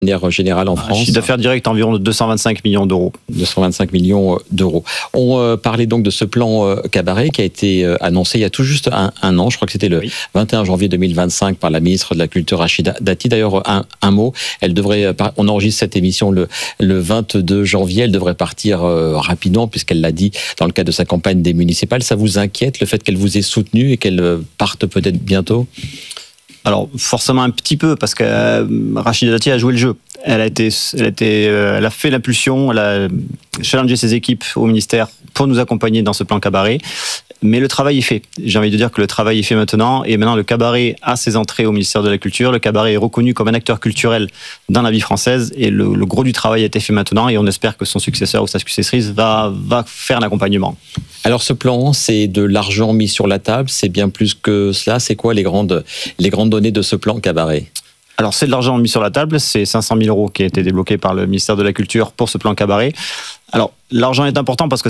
manière générale en France. Chiffre d'affaires direct environ de 225 millions d'euros. 225 millions d'euros. On parlait donc de ce plan cabaret qui a été annoncé il y a tout juste un an, je crois que c'était le 21 janvier 2025 par la ministre de la Culture Rachida Dati. D'ailleurs, un mot, on enregistre cette émission le 22 janvier, elle devrait partir rapidement puisqu'elle l'a dit dans le cadre de sa campagne des municipales. Ça vous inquiète le fait qu'elle vous ait soutenu et qu'elle parte peut-être bientôt ? Alors forcément un petit peu parce que Rachida Dati a joué le jeu. Elle a fait l'impulsion, elle a challengé ses équipes au ministère pour nous accompagner dans ce plan cabaret. Mais le travail est fait. J'ai envie de dire que le travail est fait maintenant. Et maintenant, le cabaret a ses entrées au ministère de la Culture. Le cabaret est reconnu comme un acteur culturel dans la vie française. Et le gros du travail a été fait maintenant. Et on espère que son successeur ou sa successrice va faire l'accompagnement. Alors ce plan, c'est de l'argent mis sur la table. C'est bien plus que cela. C'est quoi les grandes données de ce plan cabaret ? Alors c'est de l'argent mis sur la table. C'est 500 000 euros qui a été débloqué par le ministère de la Culture pour ce plan cabaret. Alors l'argent est important parce que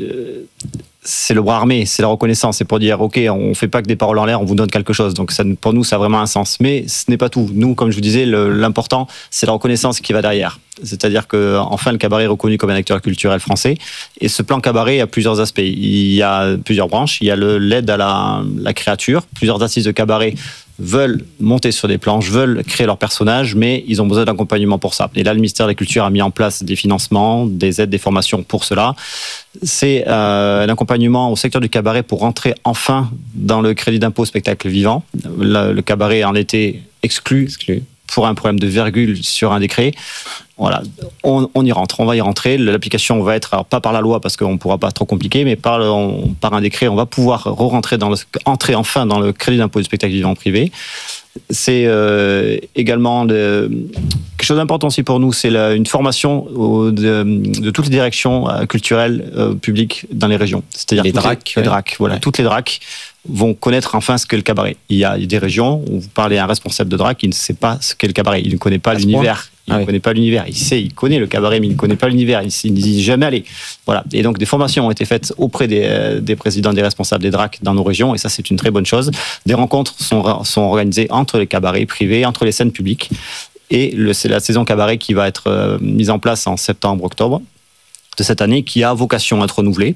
c'est le bras armé, c'est la reconnaissance, c'est pour dire ok, on fait pas que des paroles en l'air, on vous donne quelque chose. Donc ça, pour nous, ça a vraiment un sens. Mais ce n'est pas tout. Nous, comme je vous disais, l'important, c'est la reconnaissance qui va derrière. C'est-à-dire que enfin le cabaret est reconnu comme un acteur culturel français. Et ce plan cabaret a plusieurs aspects. Il y a plusieurs branches. Il y a l'aide à la créature. Plusieurs artistes de cabaret veulent monter sur des planches, veulent créer leurs personnages, mais ils ont besoin d'accompagnement pour ça. Et là, le ministère de la Culture a mis en place des financements, des aides, des formations pour cela. C'est un accompagnement au secteur du cabaret pour rentrer enfin dans le crédit d'impôt spectacle vivant. Le cabaret en était exclu pour un problème de virgule sur un décret. Voilà, on y rentre, on va y rentrer. L'application va être, alors pas par la loi parce qu'on ne pourra pas trop compliquer, mais par un décret, on va pouvoir entrer enfin dans le crédit d'impôt du spectacle vivant privé. C'est également quelque chose d'important aussi pour nous, c'est une formation de toutes les directions culturelles publiques dans les régions. C'est-à-dire les DRAC. Voilà, toutes les DRAC vont connaître enfin ce qu'est le cabaret. Il y a des régions où vous parlez à un responsable de DRAC, il ne sait pas ce qu'est le cabaret, il ne connaît pas l'univers. Il ne connaît pas l'univers. Il connaît le cabaret, mais il ne connaît pas l'univers. Il n'y est jamais allé. Voilà. Et donc, des formations ont été faites auprès des présidents, des responsables des DRAC dans nos régions. Et ça, c'est une très bonne chose. Des rencontres sont organisées entre les cabarets privés, entre les scènes publiques. Et c'est la saison cabaret qui va être mise en place en septembre-octobre de cette année, qui a vocation à être renouvelée.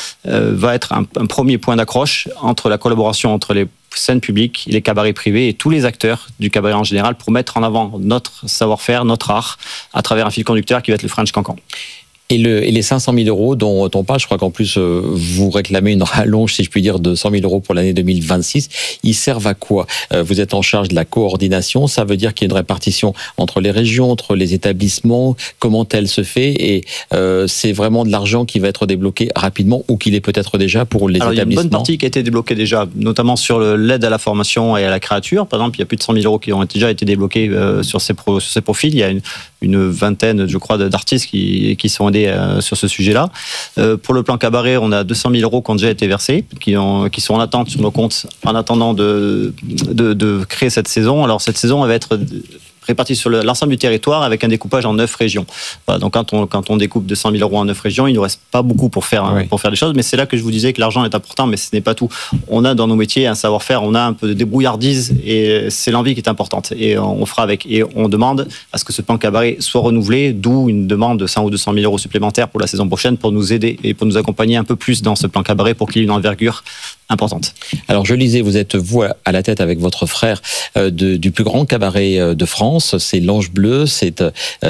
Va être un premier point d'accroche entre la collaboration entre les scènes publiques, les cabarets privés et tous les acteurs du cabaret en général pour mettre en avant notre savoir-faire, notre art, à travers un fil conducteur qui va être le French Cancan. Et les 500 000 euros dont on parle, je crois qu'en plus vous réclamez une rallonge, si je puis dire, de 100 000 euros pour l'année 2026. Ils servent à quoi ? Vous êtes en charge de la coordination. Ça veut dire qu'il y a une répartition entre les régions, entre les établissements. Comment elle se fait ? Et c'est vraiment de l'argent qui va être débloqué rapidement ou qu'il est peut-être déjà pour les établissements ? Il y a une bonne partie qui a été débloquée déjà, notamment sur l'aide à la formation et à la créature. Par exemple, il y a plus de 100 000 euros qui ont déjà été débloqués sur ces profils. Il y a une vingtaine, je crois, d'artistes qui sont aidés sur ce sujet-là. Pour le plan cabaret, on a 200 000 euros qui ont déjà été versés, qui sont en attente sur nos comptes, en attendant de créer cette saison. Alors cette saison, elle va être répartie sur l'ensemble du territoire avec un découpage en 9 régions. Voilà, donc quand on découpe 200 000 euros en 9 régions, il ne nous reste pas beaucoup pour faire des choses, mais c'est là que je vous disais que l'argent est important, mais ce n'est pas tout. On a dans nos métiers un savoir-faire, on a un peu de débrouillardise et c'est l'envie qui est importante et on fera avec. Et on demande à ce que ce plan cabaret soit renouvelé, d'où une demande de 100 ou 200 000 euros supplémentaires pour la saison prochaine pour nous aider et pour nous accompagner un peu plus dans ce plan cabaret pour qu'il y ait une envergure importante. Alors je lisais, vous êtes vous à la tête avec votre frère du plus grand cabaret de France, c'est l'Ange Bleu, c'est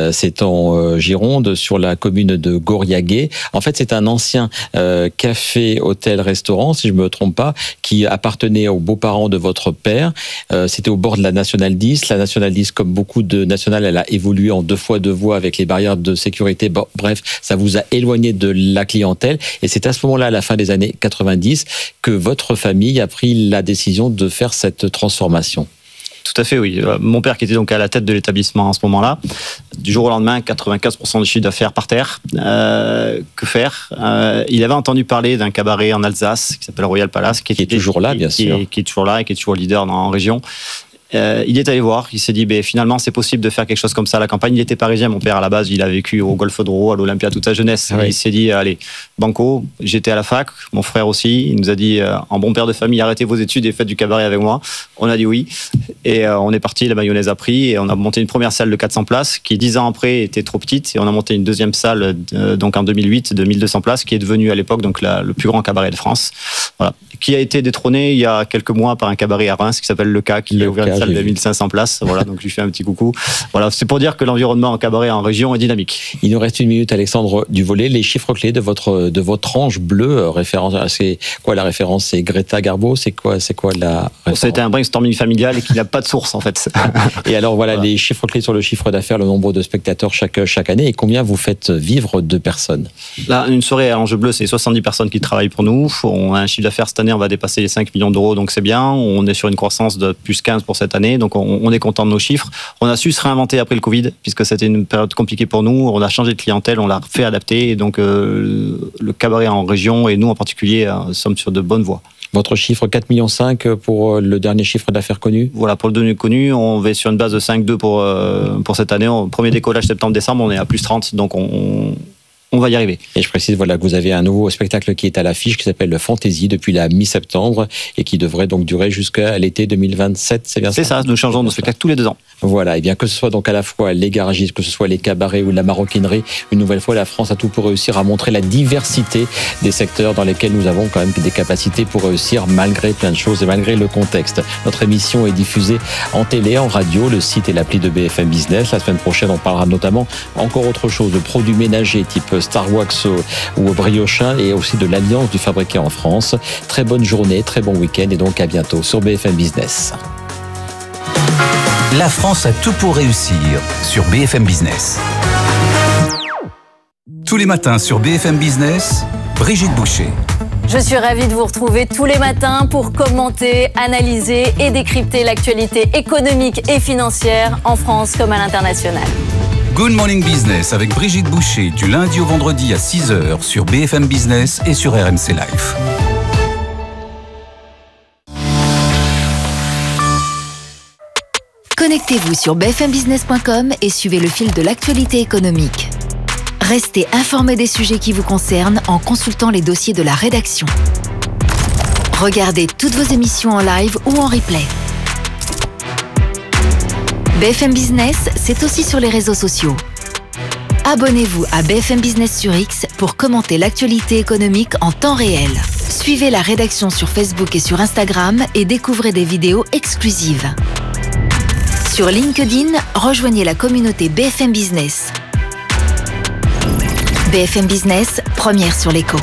en Gironde sur la commune de Gauriaguet. En fait c'est un ancien café, hôtel, restaurant, si je me trompe pas, qui appartenait aux beaux-parents de votre père. C'était au bord de la Nationale 10. La Nationale 10, comme beaucoup de nationales, elle a évolué en 2 fois 2 voies avec les barrières de sécurité. Bon, bref, ça vous a éloigné de la clientèle et c'est à ce moment-là, à la fin des années 90, que votre famille a pris la décision de faire cette transformation. Tout à fait, oui. Mon père qui était donc à la tête de l'établissement en ce moment-là, du jour au lendemain, 95% du chiffre d'affaires par terre. Que faire ? Il avait entendu parler d'un cabaret en Alsace qui s'appelle Royal Palace, qui est toujours là, bien sûr. Qui est toujours là et qui est toujours leader en région. Il est allé voir, il s'est dit finalement c'est possible de faire quelque chose comme ça à la campagne. Il était parisien, mon père à la base, il a vécu au Golfe d'Oro, à l'Olympia toute sa jeunesse. Oui. Il s'est dit allez, banco, j'étais à la fac, mon frère aussi, il nous a dit en bon père de famille, arrêtez vos études et faites du cabaret avec moi. On a dit oui et on est parti, la mayonnaise a pris et on a monté une première salle de 400 places qui 10 ans après était trop petite et on a monté une deuxième salle donc en 2008 de 1200 places qui est devenue à l'époque donc le plus grand cabaret de France. Voilà. Qui a été détrôné il y a quelques mois par un cabaret à Reims qui s'appelle Le K, qui a ouvert une salle de 1500 places. Voilà, donc je lui fais un petit coucou. Voilà, c'est pour dire que l'environnement en cabaret en région est dynamique. Il nous reste 1 minute, Alexandre Duvollet. Les chiffres clés de votre ange bleu, référence, c'est quoi la référence? C'est Greta Garbo? C'est quoi la référence? Ça a été un brainstorming familial et qui n'a pas de source en fait. Et alors voilà, les chiffres clés sur le chiffre d'affaires, le nombre de spectateurs chaque année et combien vous faites vivre de personnes? Là, une soirée à Ange Bleu, c'est 70 personnes qui travaillent pour nous. On a un chiffre d'affaires cette année, on va dépasser les 5 millions d'euros, donc c'est bien. On est sur une croissance de plus 15 pour cette année, donc on est content de nos chiffres. On a su se réinventer après le Covid, puisque c'était une période compliquée pour nous. On a changé de clientèle, on l'a fait adapter, et donc le cabaret en région, et nous en particulier, sommes sur de bonnes voies. Votre chiffre 4,5 millions pour le dernier chiffre d'affaires connu? Voilà, pour le dernier connu, on va sur une base de 5,2 pour cette année. Premier décollage septembre-décembre, on est à plus 30, donc on va y arriver. Et je précise voilà, que vous avez un nouveau spectacle qui est à l'affiche qui s'appelle le Fantasy depuis la mi-septembre et qui devrait donc durer jusqu'à l'été 2027, c'est bien ça? C'est ça, nous changeons nos spectacles tous les 2 ans. Voilà, et bien que ce soit donc à la fois les garagistes, que ce soit les cabarets ou la maroquinerie, une nouvelle fois la France a tout pour réussir à montrer la diversité des secteurs dans lesquels nous avons quand même des capacités pour réussir malgré plein de choses et malgré le contexte. Notre émission est diffusée en télé, en radio, le site et l'appli de BFM Business. La semaine prochaine, on parlera notamment encore autre chose, de produits ménagers type Star Wax ou Briochin et aussi de l'alliance du fabriqué en France. Très bonne journée, très bon week-end et donc à bientôt sur BFM Business. La France a tout pour réussir sur BFM Business. Tous les matins sur BFM Business, Brigitte Boucher. Je suis ravie de vous retrouver tous les matins pour commenter, analyser et décrypter l'actualité économique et financière en France comme à l'international. Good Morning Business avec Brigitte Boucher du lundi au vendredi à 6h sur BFM Business et sur RMC Live. Connectez-vous sur bfmbusiness.com et suivez le fil de l'actualité économique. Restez informés des sujets qui vous concernent en consultant les dossiers de la rédaction. Regardez toutes vos émissions en live ou en replay. BFM Business, c'est aussi sur les réseaux sociaux. Abonnez-vous à BFM Business sur X pour commenter l'actualité économique en temps réel. Suivez la rédaction sur Facebook et sur Instagram et découvrez des vidéos exclusives. Sur LinkedIn, rejoignez la communauté BFM Business. BFM Business, première sur l'écho.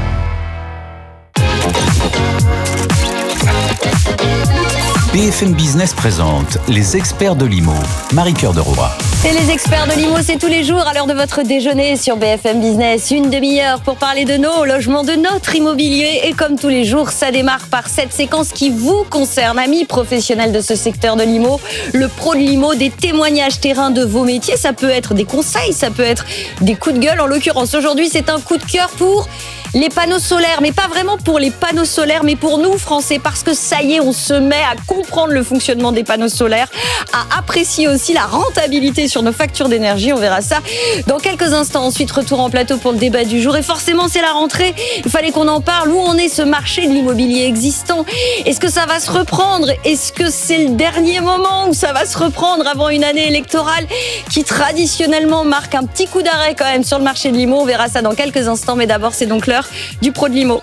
BFM Business présente les experts de l'IMO. Marie-Cœur de Roy. Et les experts de l'IMO, c'est tous les jours à l'heure de votre déjeuner sur BFM Business. Une demi-heure pour parler de nos logements, de notre immobilier. Et comme tous les jours, ça démarre par cette séquence qui vous concerne, amis professionnels de ce secteur de l'IMO. Le pro de l'IMO, des témoignages terrain de vos métiers. Ça peut être des conseils, ça peut être des coups de gueule. En l'occurrence, aujourd'hui, c'est un coup de cœur pour les panneaux solaires. Mais pas vraiment pour les panneaux solaires, mais pour nous, Français. Parce que ça y est, on se met à comprendre le fonctionnement des panneaux solaires, à apprécier aussi la rentabilité sur nos factures d'énergie. On verra ça dans quelques instants. Ensuite, retour en plateau pour le débat du jour. Et forcément, c'est la rentrée. Il fallait qu'on en parle. Où en est ce marché de l'immobilier existant? Est-ce que ça va se reprendre? Est-ce que c'est le dernier moment où ça va se reprendre avant une année électorale qui traditionnellement marque un petit coup d'arrêt quand même sur le marché de l'IMO? On verra ça dans quelques instants. Mais d'abord, c'est donc l'heure du pro de l'IMO.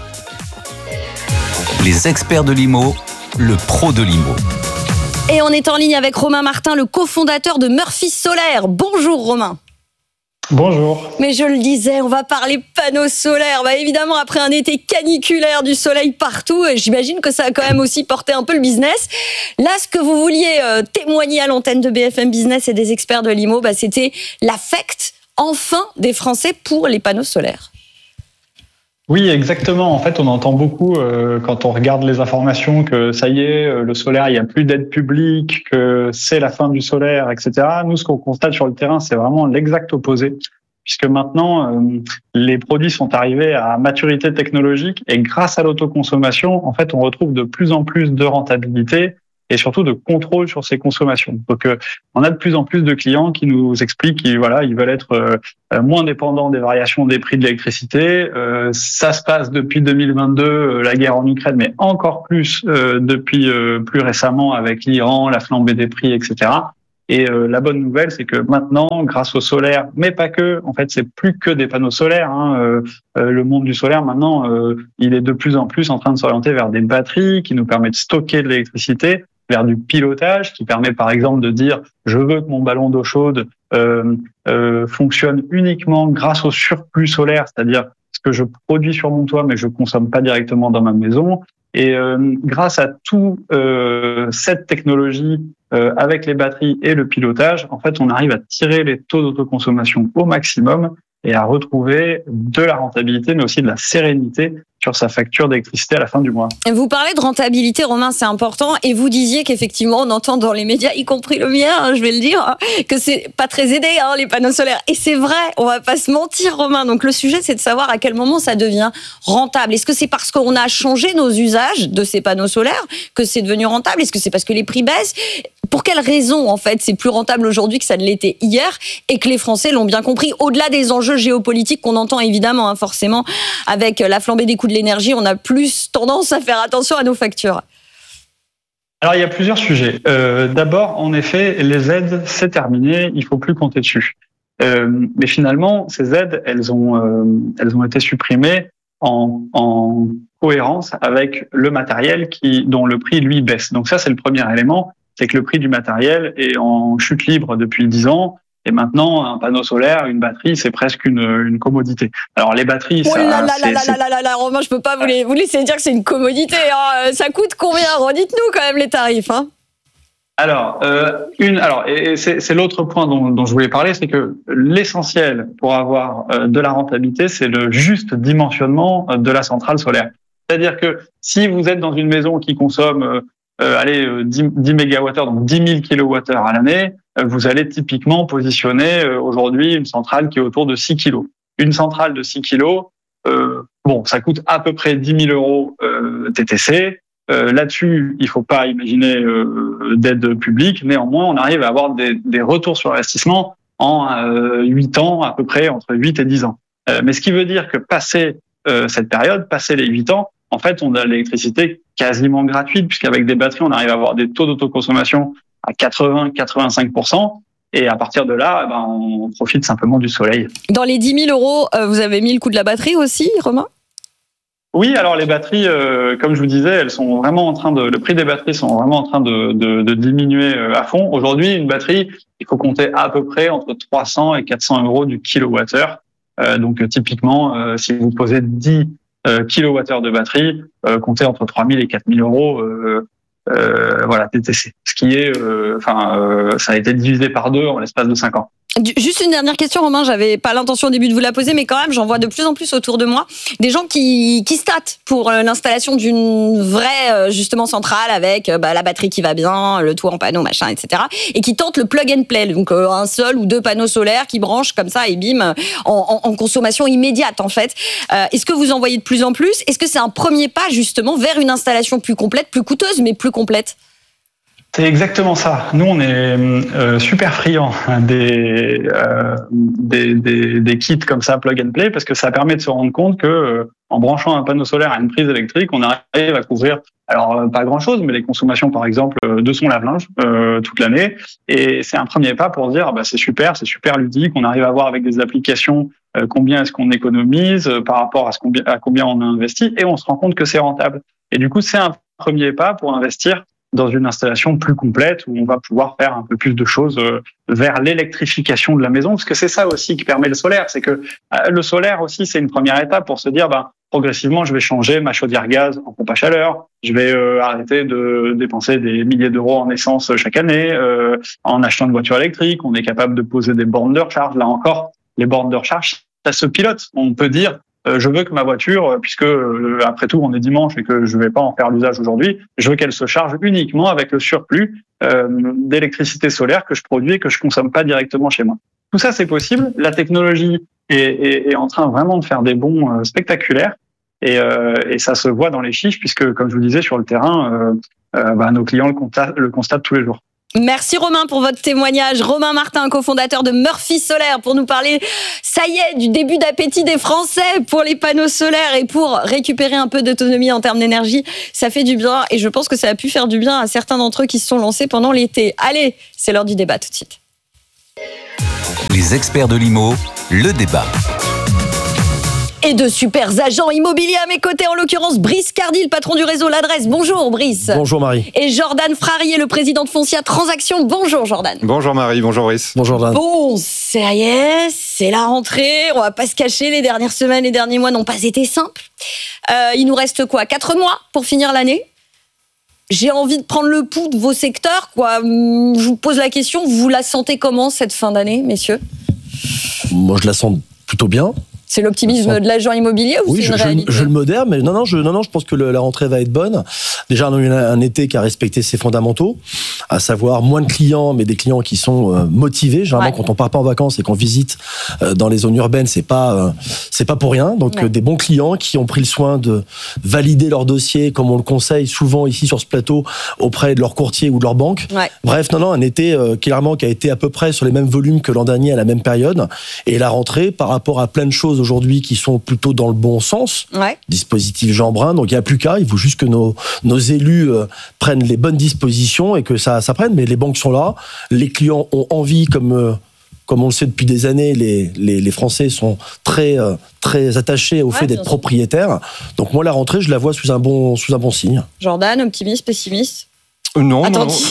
Les experts de l'IMO, le pro de l'IMO. Et on est en ligne avec Romain Martin, le cofondateur de Murphy Solaire. Bonjour Romain. Bonjour. Mais je le disais, on va parler panneaux solaires. Bah évidemment, après un été caniculaire, du soleil partout, j'imagine que ça a quand même aussi porté un peu le business. Là, ce que vous vouliez témoigner à l'antenne de BFM Business et des experts de l'IMO, bah, c'était l'affect enfin des Français pour les panneaux solaires. Oui, exactement. En fait, on entend beaucoup quand on regarde les informations que ça y est, le solaire, il n'y a plus d'aide publique, que c'est la fin du solaire, etc. Nous, ce qu'on constate sur le terrain, c'est vraiment l'exact opposé, puisque maintenant, les produits sont arrivés à maturité technologique et grâce à l'autoconsommation, en fait, on retrouve de plus en plus de rentabilité et surtout de contrôle sur ses consommations. Donc, on a de plus en plus de clients qui nous expliquent qu'ils veulent être moins dépendants des variations des prix de l'électricité. Ça se passe depuis 2022, la guerre en Ukraine, mais encore plus depuis plus récemment avec l'Iran, la flambée des prix, etc. Et la bonne nouvelle, c'est que maintenant, grâce au solaire, mais pas que, en fait, c'est plus que des panneaux solaires. Le monde du solaire, maintenant, il est de plus en plus en train de s'orienter vers des batteries qui nous permettent de stocker de l'électricité, vers du pilotage qui permet, par exemple, de dire « je veux que mon ballon d'eau chaude fonctionne uniquement grâce au surplus solaire », c'est-à-dire ce que je produis sur mon toit, mais je consomme pas directement dans ma maison. Et grâce à toute cette technologie, avec les batteries et le pilotage, en fait, on arrive à tirer les taux d'autoconsommation au maximum et à retrouver de la rentabilité, mais aussi de la sérénité sur sa facture d'électricité à la fin du mois. Vous parlez de rentabilité, Romain, c'est important, et vous disiez qu'effectivement, on entend dans les médias, y compris le mien, je vais le dire, que c'est pas très aidé, les panneaux solaires. Et c'est vrai, on va pas se mentir, Romain. Donc le sujet, c'est de savoir à quel moment ça devient rentable. Est-ce que c'est parce qu'on a changé nos usages de ces panneaux solaires que c'est devenu rentable? Est-ce que c'est parce que les prix baissent? Pour quelles raisons, en fait, c'est plus rentable aujourd'hui que ça ne l'était hier et que les Français l'ont bien compris? Au-delà des enjeux géopolitiques qu'on entend évidemment, forcément, avec la flambée des coûts de l'énergie, on a plus tendance à faire attention à nos factures. Alors, il y a plusieurs sujets. D'abord, en effet, les aides, c'est terminé, il faut plus compter dessus. Mais finalement, ces aides, elles ont été supprimées en cohérence avec le matériel dont le prix, lui, baisse. Donc ça, c'est le premier élément. C'est que le prix du matériel est en chute libre depuis 10 ans. Et maintenant, un panneau solaire, une batterie, c'est presque une commodité. Alors, les batteries, Romain, je peux pas vous laisser dire que c'est une commodité. Ça coûte combien? Redites-nous quand même les tarifs. Alors, c'est l'autre point dont je voulais parler, c'est que l'essentiel pour avoir de la rentabilité, c'est le juste dimensionnement de la centrale solaire. C'est-à-dire que si vous êtes dans une maison qui consomme 10 MWh, donc 10 000 kWh à l'année, vous allez typiquement positionner aujourd'hui une centrale qui est autour de 6 kg. Une centrale de 6 kg, ça coûte à peu près 10 000 euros TTC. Là-dessus, il faut pas imaginer d'aide publique. Néanmoins, on arrive à avoir des retours sur investissement en 8 ans, à peu près entre 8 et 10 ans. Mais ce qui veut dire que passé cette période, passé les 8 ans, en fait, on a l'électricité quasiment gratuite, puisqu'avec des batteries, on arrive à avoir des taux d'autoconsommation à 80-85%. Et à partir de là, on profite simplement du soleil. Dans les 10 000 euros, vous avez mis le coût de la batterie aussi, Romain? Oui, alors les batteries, comme je vous disais, elles sont vraiment le prix des batteries sont vraiment en train de diminuer à fond. Aujourd'hui, une batterie, il faut compter à peu près entre 300 et 400 euros du kilowattheure. Donc typiquement, si vous posez 10 kilowattheures de batterie, comptez entre 3 000 et 4 000 euros TTC. Ce qui est, ça a été divisé par 2 en l'espace de 5 ans. Juste une dernière question, Romain, j'avais pas l'intention au début de vous la poser, mais quand même, j'en vois de plus en plus autour de moi des gens qui statent pour l'installation d'une vraie justement centrale avec la batterie qui va bien, le toit en panneau, machin, etc. et qui tentent le plug and play, donc un seul ou 2 panneaux solaires qui branchent comme ça et bim, en consommation immédiate en fait. Est-ce que vous en voyez de plus en plus? Est-ce que c'est un premier pas justement vers une installation plus complète, plus coûteuse, mais plus complète? C'est exactement ça. Nous, on est super friands des kits comme ça, plug and play, parce que ça permet de se rendre compte que en branchant un panneau solaire à une prise électrique, on arrive à couvrir, alors pas grand-chose, mais les consommations, par exemple, de son lave-linge toute l'année. Et c'est un premier pas pour dire, c'est super ludique. On arrive à voir avec des applications combien est-ce qu'on économise par rapport à combien on a investi, et on se rend compte que c'est rentable. Et du coup, c'est un premier pas pour investir dans une installation plus complète où on va pouvoir faire un peu plus de choses vers l'électrification de la maison, parce que c'est ça aussi qui permet le solaire. C'est que le solaire aussi, c'est une première étape pour se dire, progressivement, je vais changer ma chaudière gaz en pompe à chaleur, je vais arrêter de dépenser des milliers d'euros en essence chaque année, en achetant une voiture électrique, on est capable de poser des bornes de recharge. Là encore, les bornes de recharge, ça se pilote. On peut dire, je veux que ma voiture, puisque après tout on est dimanche et que je vais pas en faire l'usage aujourd'hui, je veux qu'elle se charge uniquement avec le surplus d'électricité solaire que je produis et que je consomme pas directement chez moi. Tout ça c'est possible. La technologie est en train vraiment de faire des bonds spectaculaires. Et ça se voit dans les chiffres, puisque, comme je vous disais, sur le terrain, nos clients le constatent tous les jours. Merci Romain pour votre témoignage. Romain Martin, cofondateur de Murphy Solaire, pour nous parler, ça y est, du début d'appétit des Français pour les panneaux solaires et pour récupérer un peu d'autonomie en termes d'énergie. Ça fait du bien et je pense que ça a pu faire du bien à certains d'entre eux qui se sont lancés pendant l'été. Allez, c'est l'heure du débat tout de suite. Les experts de l'IMO, le débat. Et de super agents immobiliers à mes côtés, en l'occurrence Brice Cardi, le patron du réseau L'Adresse. Bonjour Brice. Bonjour Marie. Et Jordan Frarier, le président de Foncia Transactions. Bonjour Jordan. Bonjour Marie, bonjour Brice. Bonjour Jordan. Bon, ça y est, c'est la rentrée. On va pas se cacher, les dernières semaines, les derniers mois n'ont pas été simples. Il nous reste quoi, 4 mois pour finir l'année ? J'ai envie de prendre le pouls de vos secteurs, quoi. Je vous pose la question, vous la sentez comment cette fin d'année, messieurs ? Moi je la sens plutôt bien. C'est l'optimisme de l'agent immobilier ou oui, c'est une réalité ? je le modère, mais non, je pense que la rentrée va être bonne. Déjà, on a eu un été qui a respecté ses fondamentaux, à savoir moins de clients, mais des clients qui sont motivés. Généralement, quand on part pas en vacances et qu'on visite dans les zones urbaines, c'est pas pour rien. Donc, des bons clients qui ont pris le soin de valider leur dossier, comme on le conseille souvent ici sur ce plateau, auprès de leur courtier ou de leur banque. Ouais. Bref, un été clairement qui a été à peu près sur les mêmes volumes que l'an dernier à la même période. Et la rentrée, par rapport à plein de choses aujourd'hui qui sont plutôt dans le bon sens. Ouais. Dispositif Jeanbrun, donc il n'y a plus qu'à, il faut juste que nos élus prennent les bonnes dispositions et que ça prenne, mais les banques sont là, les clients ont envie, comme on le sait depuis des années, les Français sont très attachés au fait d'être propriétaires. Donc moi la rentrée, je la vois sous un bon signe. Jordan, optimiste, pessimiste ? Non,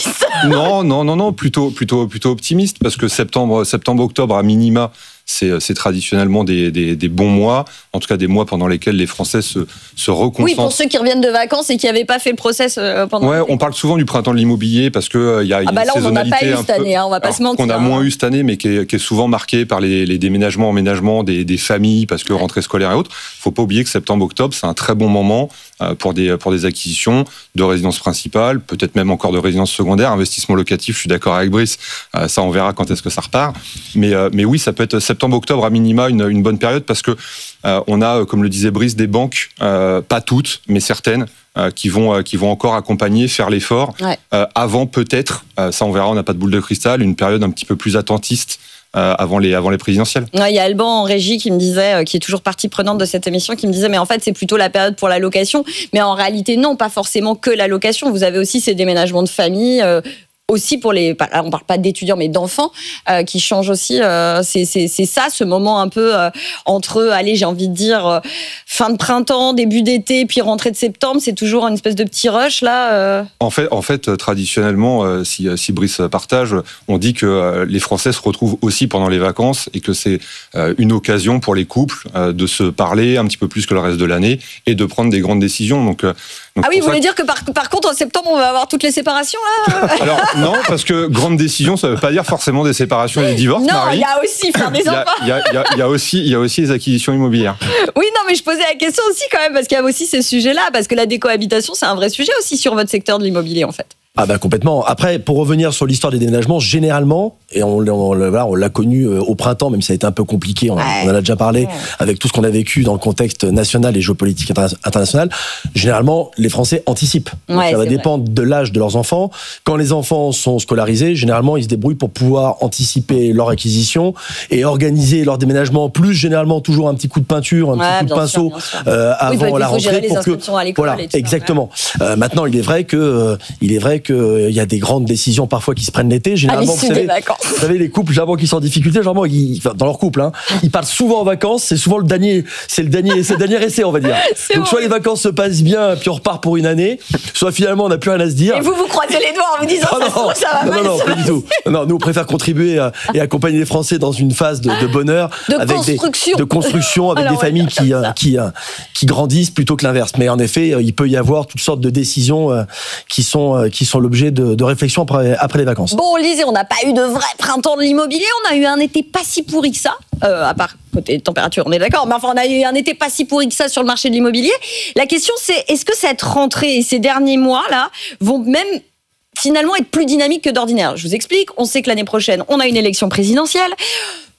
plutôt optimiste, parce que septembre, octobre à minima, c'est traditionnellement des bons mois, en tout cas des mois pendant lesquels les Français se reconcentrent. Oui, pour ceux qui reviennent de vacances et qui n'avaient pas fait le process pendant l'été. On parle souvent du printemps de l'immobilier parce que y a une saisonnalité. Là, on n'en a pas eu cette année, on va pas se mentir. On a moins eu cette année, mais qui est souvent marqué par les déménagements, emménagements des familles, parce que rentrée scolaire et autres. Il faut pas oublier que septembre-octobre, c'est un très bon moment pour des acquisitions de résidences principales, peut-être même encore de résidences secondaires, investissement locatif. Je suis d'accord avec Brice. Ça, on verra quand est-ce que ça repart. Mais oui, ça peut être septembre-octobre à minima une bonne période parce que on a, comme le disait Brice, des banques, pas toutes, mais certaines, qui vont encore accompagner, faire l'effort, avant peut-être, ça on verra, on n'a pas de boule de cristal, une période un petit peu plus attentiste avant les présidentielles. Il y a Alban en régie qui me disait, qui est toujours partie prenante de cette émission, qui me disait mais en fait c'est plutôt la période pour la location, mais en réalité non, pas forcément que la location, vous avez aussi ces déménagements de famille, aussi pour on parle pas d'étudiants mais d'enfants qui changent aussi, c'est ça, ce moment un peu entre j'ai envie de dire fin de printemps, début d'été puis rentrée de septembre, c'est toujours une espèce de petit rush là. En fait traditionnellement, si Brice partage, on dit que les Français se retrouvent aussi pendant les vacances et que c'est une occasion pour les couples de se parler un petit peu plus que le reste de l'année et de prendre des grandes décisions. Donc oui, vous voulez dire que par contre en septembre on va avoir toutes les séparations là Alors non, parce que grande décision, ça veut pas dire forcément des séparations et des divorces. Non, Marie. Il y a aussi faire des enfants. Il y a aussi les acquisitions immobilières. Oui, non, mais je posais la question aussi quand même parce qu'il y a aussi ces sujets-là, parce que la décohabitation c'est un vrai sujet aussi sur votre secteur de l'immobilier en fait. Ah complètement. Après, pour revenir sur l'histoire des déménagements, généralement, et on l'a connu au printemps, même si ça a été un peu compliqué, on en a déjà parlé, avec tout ce qu'on a vécu dans le contexte national et géopolitique international, généralement, les Français anticipent. Donc, ça va dépendre de l'âge de leurs enfants. Quand les enfants sont scolarisés, généralement, ils se débrouillent pour pouvoir anticiper leur acquisition et organiser leur déménagement, plus généralement toujours un petit coup de peinture, un petit coup de pinceau avant la rentrée. Pour que, voilà, exactement. Maintenant, il est vrai qu'il y a des grandes décisions parfois qui se prennent l'été. Généralement, vous savez, les couples généralement qui sont en difficulté, généralement, dans leur couple, ils partent souvent en vacances. C'est souvent le dernier essai, on va dire. Donc soit les vacances se passent bien, puis on repart pour une année, soit finalement on n'a plus rien à se dire. Et vous croisez les doigts en vous disant ça va mal. Non, pas du tout. Non, nous on préfère contribuer et accompagner les Français dans une phase de bonheur, de construction, avec des familles qui grandissent plutôt que l'inverse. Mais en effet, il peut y avoir toutes sortes de décisions qui sont l'objet de réflexion après les vacances. Bon, Lisée, on n'a pas eu de vrai printemps de l'immobilier, on a eu un été pas si pourri que ça, à part côté température, on est d'accord, mais enfin on a eu un été pas si pourri que ça sur le marché de l'immobilier. La question c'est, est-ce que cette rentrée et ces derniers mois là vont même finalement être plus dynamiques que d'ordinaire ? Je vous explique, on sait que l'année prochaine on a une élection présidentielle.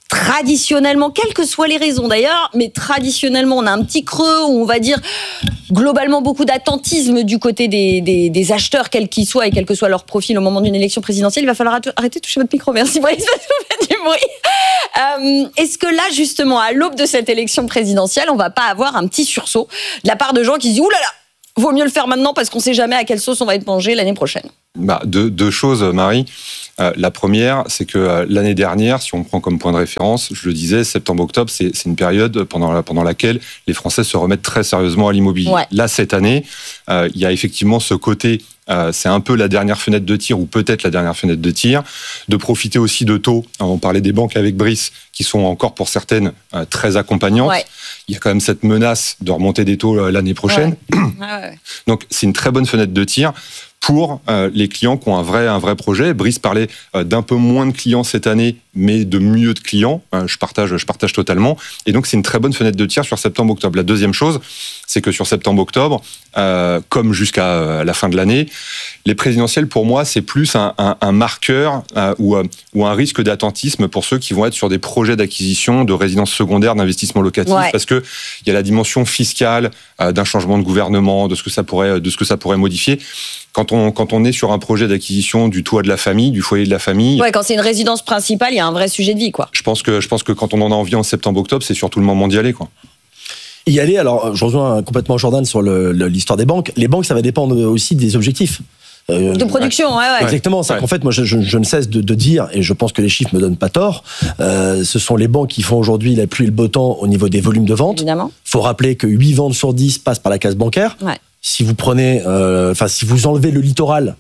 traditionnellement, quelles que soient les raisons d'ailleurs, mais traditionnellement, on a un petit creux où on va dire globalement beaucoup d'attentisme du côté des acheteurs, quels qu'ils soient et quel que soit leur profil au moment d'une élection présidentielle. Il va falloir arrêter de toucher votre micro. Merci Brice, parce que vous faites du bruit. Est-ce que là, justement, à l'aube de cette élection présidentielle, on va pas avoir un petit sursaut de la part de gens qui se disent « Ouh là là, vaut mieux le faire maintenant parce qu'on sait jamais à quelle sauce on va être mangé l'année prochaine ». Deux choses, Marie. La première, c'est que l'année dernière, si on prend comme point de référence, je le disais, septembre-octobre, c'est une période pendant laquelle les Français se remettent très sérieusement à l'immobilier. Ouais. Là, cette année, il y a effectivement ce côté, c'est un peu la dernière fenêtre de tir, ou peut-être la dernière fenêtre de tir, de profiter aussi de taux. On parlait des banques avec Brice, qui sont encore pour certaines très accompagnantes. Ouais. Il y a quand même cette menace de remonter des taux l'année prochaine. Ouais. Donc, c'est une très bonne fenêtre de tir pour les clients qui ont un vrai projet. Brice parlait d'un peu moins de clients cette année, mais de mieux de clients. Je partage totalement. Et donc, c'est une très bonne fenêtre de tir sur septembre-octobre. La deuxième chose, c'est que sur septembre-octobre, comme jusqu'à la fin de l'année, les présidentielles, pour moi, c'est plus un marqueur ou un risque d'attentisme pour ceux qui vont être sur des projets d'acquisition de résidences secondaires, d'investissement locatif, parce que il y a la dimension fiscale d'un changement de gouvernement, de ce que ça pourrait modifier. Quand on est sur un projet d'acquisition du toit de la famille, du foyer de la famille. Ouais, quand c'est une résidence principale, il y a un vrai sujet de vie, quoi. Je pense que quand on en a envie en septembre-octobre, c'est surtout le moment d'y aller, quoi. Y aller, alors je rejoins complètement Jordan sur l'histoire des banques. Les banques, ça va dépendre aussi des objectifs. De production, ouais. Exactement, c'est qu'en fait, moi, je ne cesse de dire, et je pense que les chiffres me donnent pas tort, ce sont les banques qui font aujourd'hui la pluie et le beau temps au niveau des volumes de vente. Évidemment. Faut rappeler que 8 ventes sur 10 passent par la case bancaire. Ouais. Si vous prenez, si vous enlevez le littoral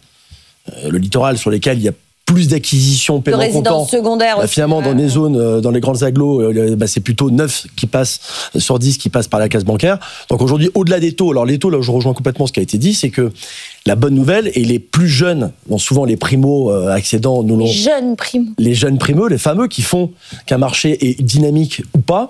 sur lesquels il y a plus d'acquisitions, paiement comptant. De résidences secondaires aussi. Finalement, dans les zones, dans les grandes agglos, c'est plutôt 9 qui passent sur 10 qui passent par la case bancaire. Donc aujourd'hui, au-delà des taux, alors les taux, là, je rejoins complètement ce qui a été dit, c'est que la bonne nouvelle, et les plus jeunes, bon, souvent les primo-accédants nous l'ont... Les jeunes primos, les fameux qui font qu'un marché est dynamique ou pas,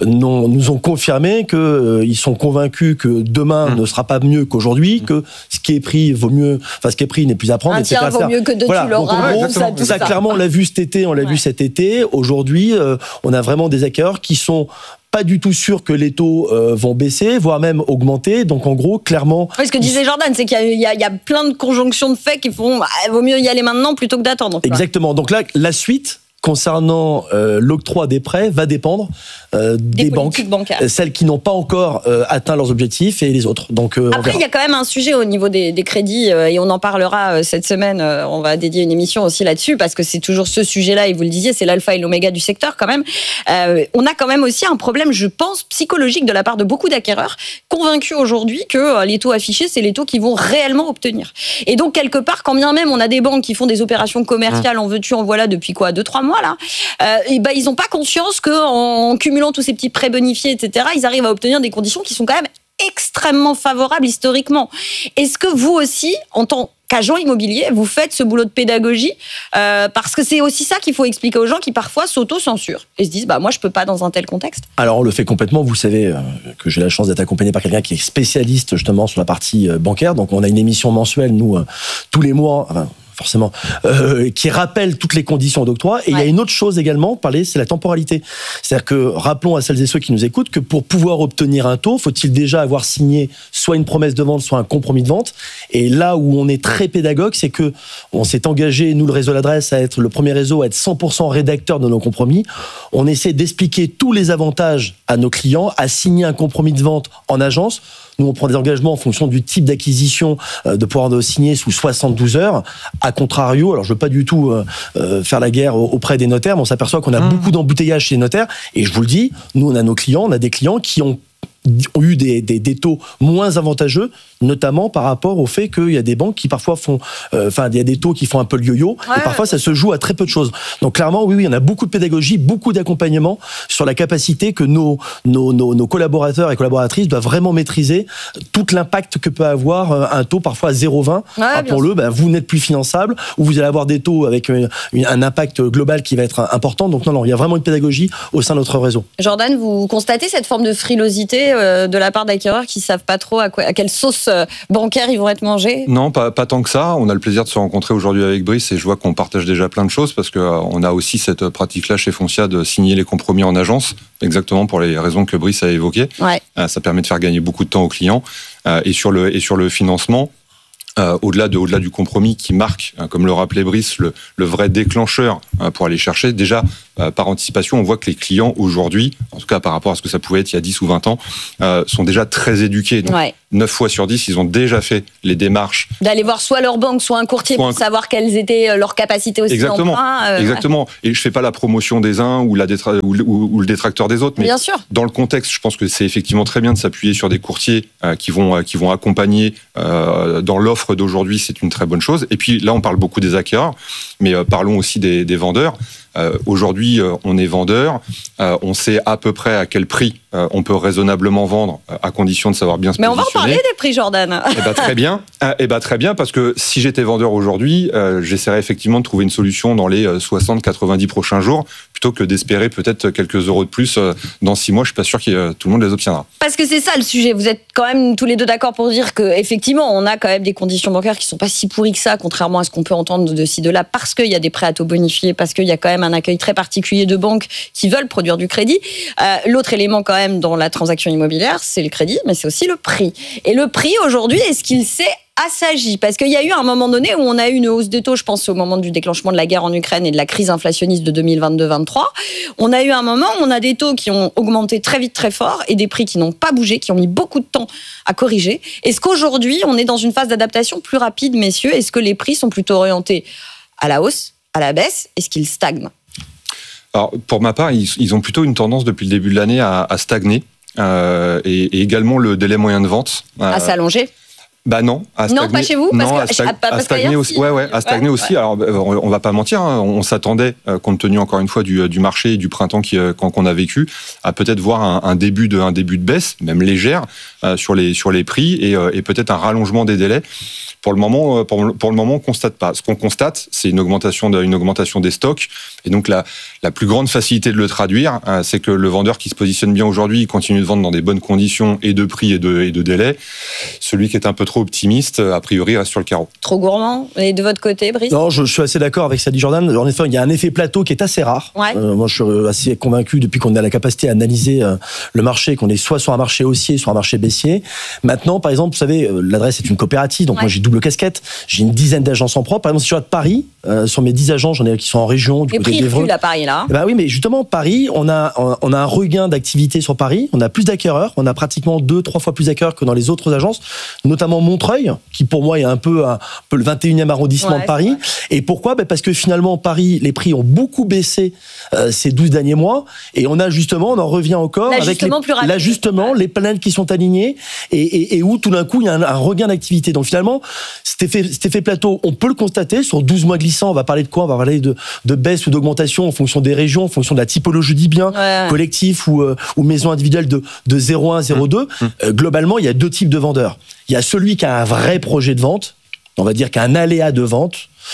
nous ont confirmé qu'ils sont convaincus que demain ne sera pas mieux qu'aujourd'hui, que ce qui est pris vaut mieux, ce qui est pris n'est plus à prendre, etc. Vaut mieux que deux, tu l'auras. Ça, clairement, on l'a vu cet été, cet été. Aujourd'hui, on a vraiment des acquéreurs qui sont pas du tout sûr que les taux vont baisser, voire même augmenter. Donc en gros, clairement... Oui, ce que disait Jordan, c'est qu'il y a plein de conjonctions de faits qui font vaut mieux y aller maintenant plutôt que d'attendre. Exactement. Donc là, la suite concernant l'octroi des prêts va dépendre des banques, celles qui n'ont pas encore atteint leurs objectifs et les autres. Donc, après, il y a quand même un sujet au niveau des crédits et on en parlera cette semaine. On va dédier une émission aussi là-dessus parce que c'est toujours ce sujet-là, et vous le disiez, c'est l'alpha et l'oméga du secteur quand même. On a quand même aussi un problème, je pense, psychologique de la part de beaucoup d'acquéreurs convaincus aujourd'hui que les taux affichés, c'est les taux qu'ils vont réellement obtenir. Et donc, quelque part, quand bien même on a des banques qui font des opérations commerciales, en veux-tu, en voilà, depuis quoi, 2-3 mois là, ils n'ont pas conscience qu'en cumulant tous ces petits prêts bonifiés, etc., ils arrivent à obtenir des conditions qui sont quand même extrêmement favorables historiquement. Est-ce que vous aussi, en tant qu'agent immobilier, vous faites ce boulot de pédagogie parce que c'est aussi ça qu'il faut expliquer aux gens qui parfois s'auto-censurent et se disent moi je peux pas dans un tel contexte. Alors on le fait complètement. Vous savez que j'ai la chance d'être accompagné par quelqu'un qui est spécialiste justement sur la partie bancaire. Donc on a une émission mensuelle nous tous les mois. Forcément, qui rappelle toutes les conditions d'octroi. Et il y a une autre chose également, c'est la temporalité. C'est-à-dire que, rappelons à celles et ceux qui nous écoutent, que pour pouvoir obtenir un taux, faut-il déjà avoir signé soit une promesse de vente, soit un compromis de vente. Et là où on est très pédagogue, c'est que on s'est engagé, nous, le réseau L'Adresse, à être le premier réseau à être 100% rédacteur de nos compromis. On essaie d'expliquer tous les avantages à nos clients, à signer un compromis de vente en agence. Nous, on prend des engagements en fonction du type d'acquisition, de pouvoir signer sous 72 heures. A contrario, alors je veux pas du tout faire la guerre auprès des notaires, mais on s'aperçoit qu'on a beaucoup d'embouteillages chez les notaires. Et je vous le dis, nous, on a des clients qui ont eu des taux moins avantageux, notamment par rapport au fait qu'il y a des banques qui parfois font, il y a des taux qui font un peu le yo-yo, et parfois ça se joue à très peu de choses. Donc clairement, oui, on a beaucoup de pédagogie, beaucoup d'accompagnement sur la capacité que nos collaborateurs et collaboratrices doivent vraiment maîtriser tout l'impact que peut avoir un taux parfois à 0,20. Rappelons-le, vous n'êtes plus finançable, ou vous allez avoir des taux avec un impact global qui va être important. Donc non, il y a vraiment une pédagogie au sein de notre réseau. Jordan, vous constatez cette forme de frilosité de la part d'acquéreurs qui savent pas trop à quelle sauce bancaire ils vont être mangés? Non, pas tant que ça. On a le plaisir de se rencontrer aujourd'hui avec Brice et je vois qu'on partage déjà plein de choses parce qu'on a aussi cette pratique-là chez Foncia de signer les compromis en agence, exactement pour les raisons que Brice a évoquées. Ouais. Ça permet de faire gagner beaucoup de temps aux clients. Et sur le financement, au-delà du compromis qui marque, comme le rappelait Brice, le vrai déclencheur pour aller chercher. Déjà, par anticipation, on voit que les clients aujourd'hui, en tout cas par rapport à ce que ça pouvait être il y a 10 ou 20 ans, sont déjà très éduqués. Donc, 9 fois sur 10, ils ont déjà fait les démarches. D'aller voir soit leur banque, soit un courtier pour savoir quelles étaient leurs capacités aussi d'emprunt. Exactement. Et je fais pas la promotion des uns ou le détracteur des autres, mais bien sûr. Dans le contexte, je pense que c'est effectivement très bien de s'appuyer sur des courtiers qui vont accompagner dans l'offre d'aujourd'hui, c'est une très bonne chose. Et puis là, on parle beaucoup des acquéreurs, mais parlons aussi des vendeurs. Aujourd'hui, on est vendeur, on sait à peu près à quel prix on peut raisonnablement vendre, à condition de savoir bien se positionner. Mais on va en parler des prix, Jordan. Très bien, parce que si j'étais vendeur aujourd'hui, j'essaierais effectivement de trouver une solution dans les 60-90 prochains jours, plutôt que d'espérer peut-être quelques euros de plus dans 6 mois. Je suis pas sûr que tout le monde les obtiendra. Parce que c'est ça le sujet. Vous êtes quand même tous les deux d'accord pour dire qu'effectivement, on a quand même des conditions bancaires qui sont pas si pourries que ça, contrairement à ce qu'on peut entendre de ci, de là, parce qu'il y a des prêts à taux bonifiés, parce qu'il y a quand même un accueil très particulier de banques qui veulent produire du crédit. L'autre élément quand même dans la transaction immobilière, c'est le crédit, mais c'est aussi le prix. Et le prix aujourd'hui, est-ce qu'il s'est assagi? Parce qu'il y a eu un moment donné où on a eu une hausse des taux, je pense au moment du déclenchement de la guerre en Ukraine et de la crise inflationniste de 2022-23. On a eu un moment où on a des taux qui ont augmenté très vite, très fort, et des prix qui n'ont pas bougé, qui ont mis beaucoup de temps à corriger. Est-ce qu'aujourd'hui, on est dans une phase d'adaptation plus rapide, messieurs? Est-ce que les prix sont plutôt orientés à la hausse, à la baisse? Est-ce qu'ils stagnent? Alors, pour ma part, ils ont plutôt une tendance depuis le début de l'année à stagner, et également le délai moyen de vente. À s'allonger? Bah non, à stagner. Non, pas chez vous, à stagner aussi. À stagner aussi. Alors, on va pas mentir, hein, on s'attendait, compte tenu encore une fois du marché et du printemps qu'on a vécu, à peut-être voir un début de baisse, même légère, sur les prix et peut-être un rallongement des délais. Pour le moment, on constate pas. Ce qu'on constate, c'est une augmentation des stocks. Et donc, la plus grande facilité de le traduire, c'est que le vendeur qui se positionne bien aujourd'hui, il continue de vendre dans des bonnes conditions et de prix et de délai. Celui qui est un peu trop optimiste, a priori, reste sur le carreau. Trop gourmand. Et de votre côté, Brice? Non, je suis assez d'accord avec ce qu'a dit Jordan. En effet, il y a un effet plateau qui est assez rare. Ouais. Moi, je suis assez convaincu, depuis qu'on a la capacité à analyser le marché, qu'on est soit sur un marché haussier, soit un marché baissier. Maintenant, par exemple, vous savez, l'adresse est une coopérative, donc moi j'ai double casquette. J'ai une dizaine d'agences en propre. Par exemple, si je regarde Paris, sur mes 10 agences, j'en ai qui sont en région, du côté d'Évreux. Et prix à Paris, là. Bah oui, mais justement, Paris, on a un regain d'activité sur Paris. On a plus d'acquéreurs. On a pratiquement 2-3 fois plus d'acquéreurs que dans les autres agences, notamment Montreuil, qui pour moi est un peu le 21e arrondissement de Paris. Et pourquoi? Parce que finalement, Paris, les prix ont beaucoup baissé ces 12 derniers mois. Et on en revient encore avec l'ajustement, les planètes qui sont alignées et où tout d'un coup, il y a un regain d'activité. Donc finalement, cet effet plateau, on peut le constater sur 12 mois glissants. On va parler de quoi? On va parler de baisse ou d'augmentation en fonction des régions, en fonction de la typologie du bien, collectif ou maison individuelle de 0,1, 0,2. Globalement, il y a 2 types de vendeurs. Il y a celui qui a un vrai projet de vente, on va dire qu'un aléa de vente,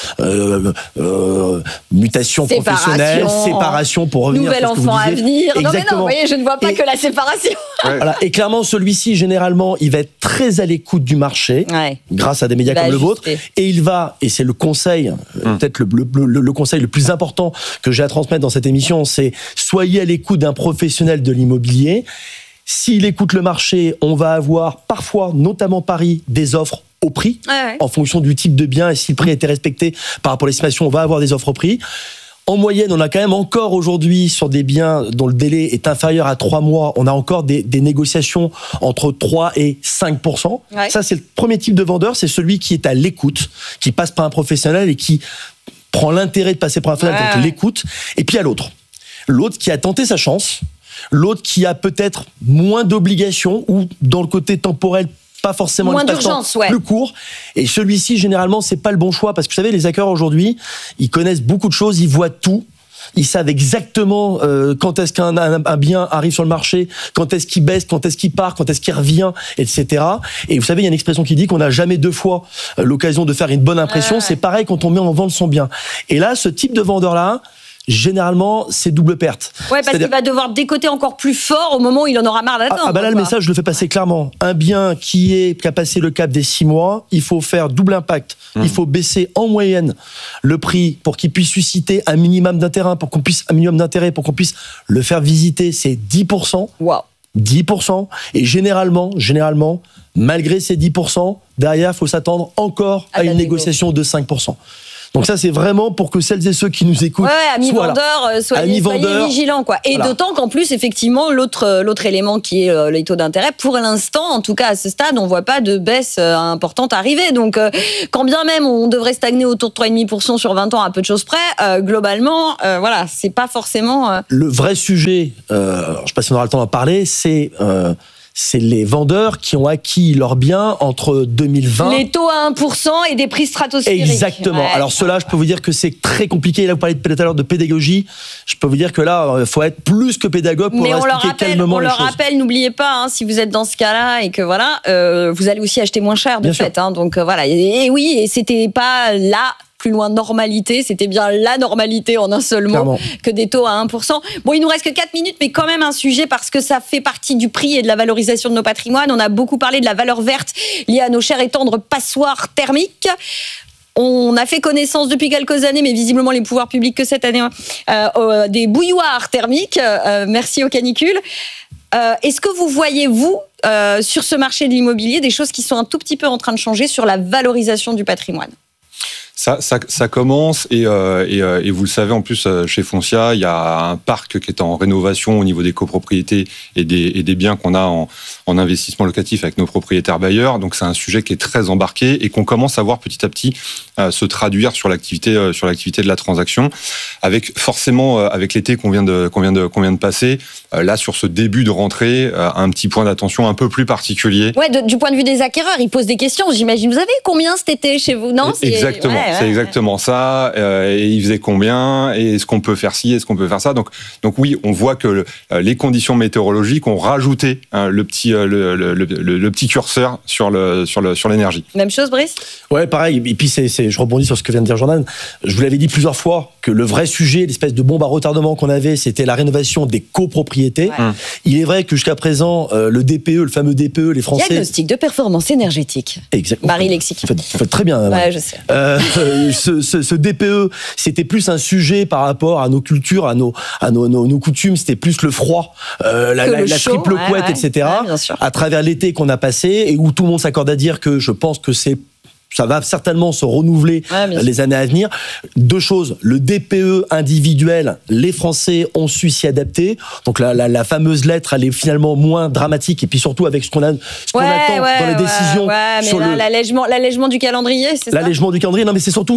mutation professionnelle, séparation pour revenir. Nouvel enfant à venir. Exactement. Non, mais non, vous voyez, je ne vois pas que la séparation. Voilà. Et clairement, celui-ci, généralement, il va être très à l'écoute du marché, grâce à des médias comme le vôtre. Et il va, et c'est le conseil, peut-être le conseil le plus important que j'ai à transmettre dans cette émission, c'est soyez à l'écoute d'un professionnel de l'immobilier. S'il écoute le marché, on va avoir parfois, notamment Paris, des offres au prix, en fonction du type de bien, et si le prix était respecté par rapport à l'estimation, on va avoir des offres au prix. En moyenne, on a quand même encore aujourd'hui, sur des biens dont le délai est inférieur à 3 mois, on a encore des négociations entre 3 et 5%. Ça, c'est le premier type de vendeur, c'est celui qui est à l'écoute, qui passe par un professionnel et qui prend l'intérêt de passer par un professionnel, donc l'écoute. Et puis il y a l'autre qui a tenté sa chance, l'autre qui a peut-être moins d'obligations ou dans le côté temporel, pas forcément moins d'urgence, plus court. Et celui-ci, généralement, c'est pas le bon choix parce que vous savez, les acquéreurs aujourd'hui, ils connaissent beaucoup de choses, ils voient tout. Ils savent exactement quand est-ce qu'un bien arrive sur le marché, quand est-ce qu'il baisse, quand est-ce qu'il part, quand est-ce qu'il revient, etc. Et vous savez, il y a une expression qui dit qu'on n'a jamais 2 fois l'occasion de faire une bonne impression. C'est pareil quand on met en vente son bien. Et là, ce type de vendeur-là, généralement, c'est double perte. Ouais, parce qu'il va devoir décoter encore plus fort au moment où il en aura marre d'attendre. Là, le message, je le fais passer clairement. Un bien qui a passé le cap des 6 mois, il faut faire double impact. Il faut baisser en moyenne le prix pour qu'il puisse susciter un minimum d'intérêt, pour qu'on puisse le faire visiter, c'est 10%. Waouh. 10%. Et généralement, malgré ces 10%, derrière, il faut s'attendre encore à une négociation de 5%. Donc ça, c'est vraiment pour que celles et ceux qui nous écoutent amis vendeurs, soyez vigilants, quoi. Et d'autant qu'en plus, effectivement, l'autre élément qui est les taux d'intérêt, pour l'instant, en tout cas à ce stade, on voit pas de baisse importante arriver. Donc, quand bien même on devrait stagner autour de 3,5% sur 20 ans à peu de choses près, globalement, c'est pas forcément... Le vrai sujet, je sais pas si on aura le temps d'en parler, c'est les vendeurs qui ont acquis leurs biens entre 2020... Les taux à 1% et des prix stratosphériques. Exactement. Ouais. Alors ceux-là, je peux vous dire que c'est très compliqué. Là, vous parlez tout à l'heure de pédagogie. Je peux vous dire que là, il faut être plus que pédagogue pour leur expliquer calmement les choses. On leur rappelle, n'oubliez pas, si vous êtes dans ce cas-là et que vous allez aussi acheter moins cher de fait. Donc voilà. Et oui, et c'était pas là... plus loin de normalité, c'était bien la normalité en un seul mot que des taux à 1%. Bon, il nous reste que 4 minutes, mais quand même un sujet parce que ça fait partie du prix et de la valorisation de nos patrimoines. On a beaucoup parlé de la valeur verte liée à nos chères et tendres passoires thermiques. On a fait connaissance depuis quelques années, mais visiblement les pouvoirs publics que cette année, des bouilloires thermiques. Merci aux canicules. Est-ce que vous voyez, sur ce marché de l'immobilier, des choses qui sont un tout petit peu en train de changer sur la valorisation du patrimoine ? Ça commence et vous le savez en plus chez Foncia, il y a un parc qui est en rénovation au niveau des copropriétés et des biens qu'on a en investissement locatif avec nos propriétaires bailleurs. Donc c'est un sujet qui est très embarqué et qu'on commence à voir petit à petit se traduire sur l'activité de la transaction, avec forcément avec l'été qu'on vient de passer. Là sur ce début de rentrée, un petit point d'attention un peu plus particulier. Ouais, du point de vue des acquéreurs, ils posent des questions. J'imagine. Vous avez combien cet été chez vous ? Non, exactement. C'est exactement ça. Et il faisait combien ? Et est-ce qu'on peut faire ci ? Est-ce qu'on peut faire ça ? Donc oui, on voit que les conditions météorologiques ont rajouté le petit curseur sur l'énergie. Même chose, Brice ? Ouais, pareil. Et puis je rebondis sur ce que vient de dire Jordan. Je vous l'avais dit plusieurs fois que le vrai sujet, l'espèce de bombe à retardement qu'on avait, c'était la rénovation des copropriétés. Ouais. Il est vrai que jusqu'à présent, le DPE, le fameux DPE, les Français... Diagnostic de performance énergétique. Exactement. Marie Lexique. Vous faites très bien. Ouais, je sais. Ce DPE, c'était plus un sujet par rapport à nos cultures, à nos coutumes. C'était plus le froid, la triple couette, etc. À travers l'été qu'on a passé et où tout le monde s'accorde à dire que je pense que ça va certainement se renouveler les années à venir. Deux choses. Le DPE individuel, les Français ont su s'y adapter. Donc la fameuse lettre, elle est finalement moins dramatique. Et puis surtout avec ce qu'on attend dans les décisions. sur l'allègement du calendrier, c'est ça ? L'allègement du calendrier. Non, mais c'est surtout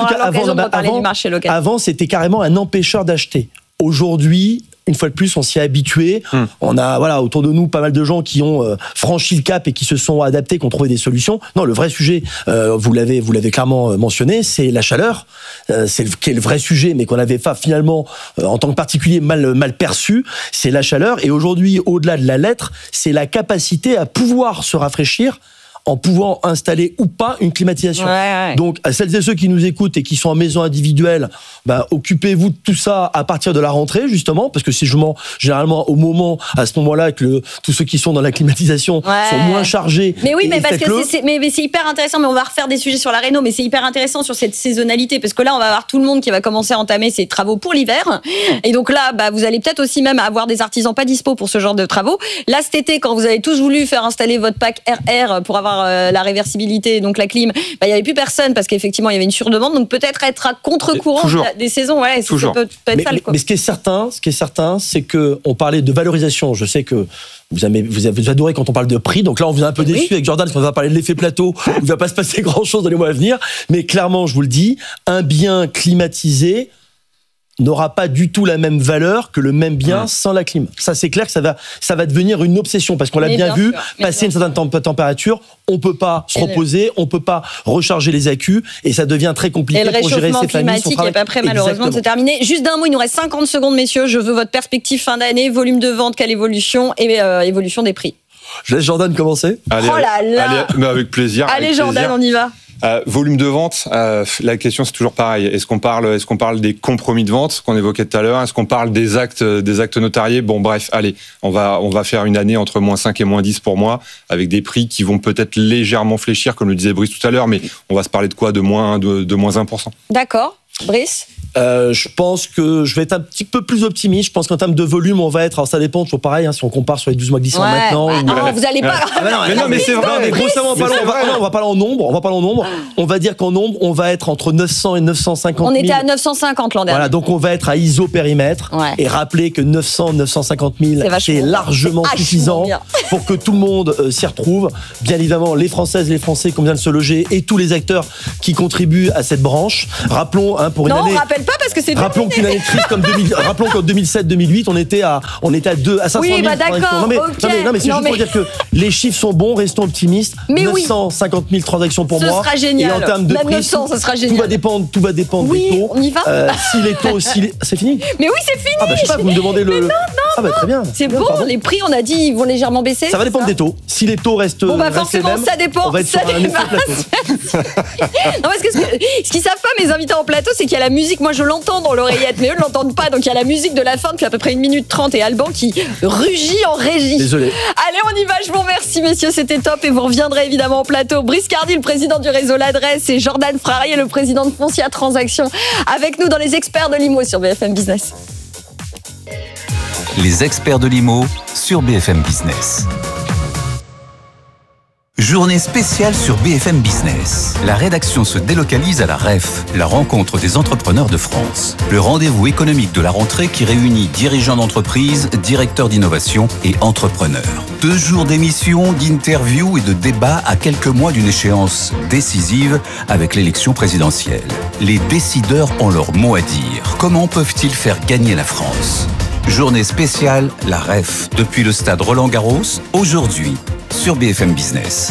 avant, c'était carrément un empêcheur d'acheter. Aujourd'hui, une fois de plus, on s'y est habitué. On a autour de nous pas mal de gens qui ont franchi le cap et qui se sont adaptés, qui ont trouvé des solutions. Non, le vrai sujet, vous l'avez clairement mentionné, c'est la chaleur. Qui est le vrai sujet, mais qu'on avait finalement, en tant que particulier, mal perçu. C'est la chaleur. Et aujourd'hui, au-delà de la lettre, c'est la capacité à pouvoir se rafraîchir en pouvant installer ou pas une climatisation. Donc, à celles et ceux qui nous écoutent et qui sont en maison individuelle, occupez-vous de tout ça à partir de la rentrée, justement, parce que c'est généralement à ce moment-là, que tous ceux qui sont dans la climatisation sont moins chargés. Mais oui, mais parce que c'est hyper intéressant, mais on va refaire des sujets sur la réno, mais c'est hyper intéressant sur cette saisonnalité, parce que là, on va avoir tout le monde qui va commencer à entamer ses travaux pour l'hiver. Et donc là, vous allez peut-être aussi même avoir des artisans pas dispo pour ce genre de travaux. Là, cet été, quand vous avez tous voulu faire installer votre pack RR pour avoir la réversibilité, donc la clim, il n'y avait plus personne parce qu'effectivement, il y avait une surdemande. Donc peut-être être à contre-courant des saisons. Ouais, ça peut être sale, quoi. Mais ce qui est certain, c'est que on parlait de valorisation. Je sais que vous avez adoré quand on parle de prix. Donc là, on vous a un peu déçu avec Jordan parce qu'on va parler de l'effet plateau. Il ne va pas se passer grand-chose dans les mois à venir. Mais clairement, je vous le dis, un bien climatisé n'aura pas du tout la même valeur que le même bien sans la clim. Ça, c'est clair que ça va devenir une obsession parce qu'on l'a bien vu, passer une certaine température, on peut pas se reposer, on peut pas recharger les accus et ça devient très compliqué pour gérer ses familles, son travail. Et le réchauffement climatique n'est pas prêt malheureusement de se terminer. Juste d'un mot, il nous reste 50 secondes, messieurs. Je veux votre perspective fin d'année, volume de vente, quelle évolution et évolution des prix. Je laisse Jordan commencer. Allez, mais avec plaisir. Allez, Jordan, on y va. Volume de vente, la question c'est toujours pareil. Est-ce qu'on parle des compromis de vente qu'on évoquait tout à l'heure? Est-ce qu'on parle des actes notariés? Bon, bref, allez, on va faire une année entre -5 et -10 pour moi, avec des prix qui vont peut-être légèrement fléchir, comme le disait Brice tout à l'heure, mais on va se parler de quoi? De moins 1%. D'accord. Brice? Je pense que je vais être un petit peu plus optimiste. Je pense qu'en termes de volume, on va être. Alors ça dépend toujours pareil. Si on compare sur les 12 mois glissants maintenant. Non, vous allez pas. Mais c'est vrai. Mais grossièrement, on va pas aller en nombre. On va dire qu'en nombre, on va être entre 900 et 950 000. On était à 950 l'an dernier. Voilà, donc on va être à ISO périmètre. Et rappelez que 950 000, c'est largement suffisant pour que tout le monde s'y retrouve. Bien évidemment, les Françaises et les Français qui ont besoin de se loger et tous les acteurs qui contribuent à cette branche. Rappelons pour une année. Non, rappelle pas parce que c'est. Rappelons qu'une année de crise comme rappelons qu'en 2007-2008, on était à 500 000. Oui, d'accord. Non mais c'est juste pour dire que les chiffres sont bons, restons optimistes. Mais 950 000 transactions pour moi. Ce sera génial. Et en termes de même prix, 900, ce sera génial. Tout va dépendre des taux. On y va. Si les taux, c'est fini. Mais oui, c'est fini. Je sais pas, vous me demandez le. Non. Très bien. C'est bon. Les prix, on a dit, ils vont légèrement baisser. Ça va dépendre des taux. Si les taux restent. Forcément, les mêmes, ça dépend. On va être sur un effet plateau. Non, parce que ce qu'ils savent pas, mes invités en plateau, c'est qu'il y a la musique. Moi, je l'entends dans l'oreillette, mais eux ne l'entendent pas. Donc, il y a la musique de la fin depuis à peu près 1 minute 30 et Alban qui rugit en régie. Désolé. Allez, on y va. Je vous remercie, messieurs. C'était top. Et vous reviendrez évidemment au plateau. Brice Cardi, le président du réseau L'Adresse, et Jordan Frarier, le président de Foncia Transactions, avec nous dans les experts de l'IMO sur BFM Business. Les experts de l'IMO sur BFM Business. Journée spéciale sur BFM Business. La rédaction se délocalise à la REF, la rencontre des entrepreneurs de France. Le rendez-vous économique de la rentrée qui réunit dirigeants d'entreprise, directeurs d'innovation et entrepreneurs. 2 jours d'émissions, d'interviews et de débats à quelques mois d'une échéance décisive avec l'élection présidentielle. Les décideurs ont leur mot à dire. Comment peuvent-ils faire gagner la France ? Journée spéciale, la REF, depuis le stade Roland-Garros, aujourd'hui, sur BFM Business.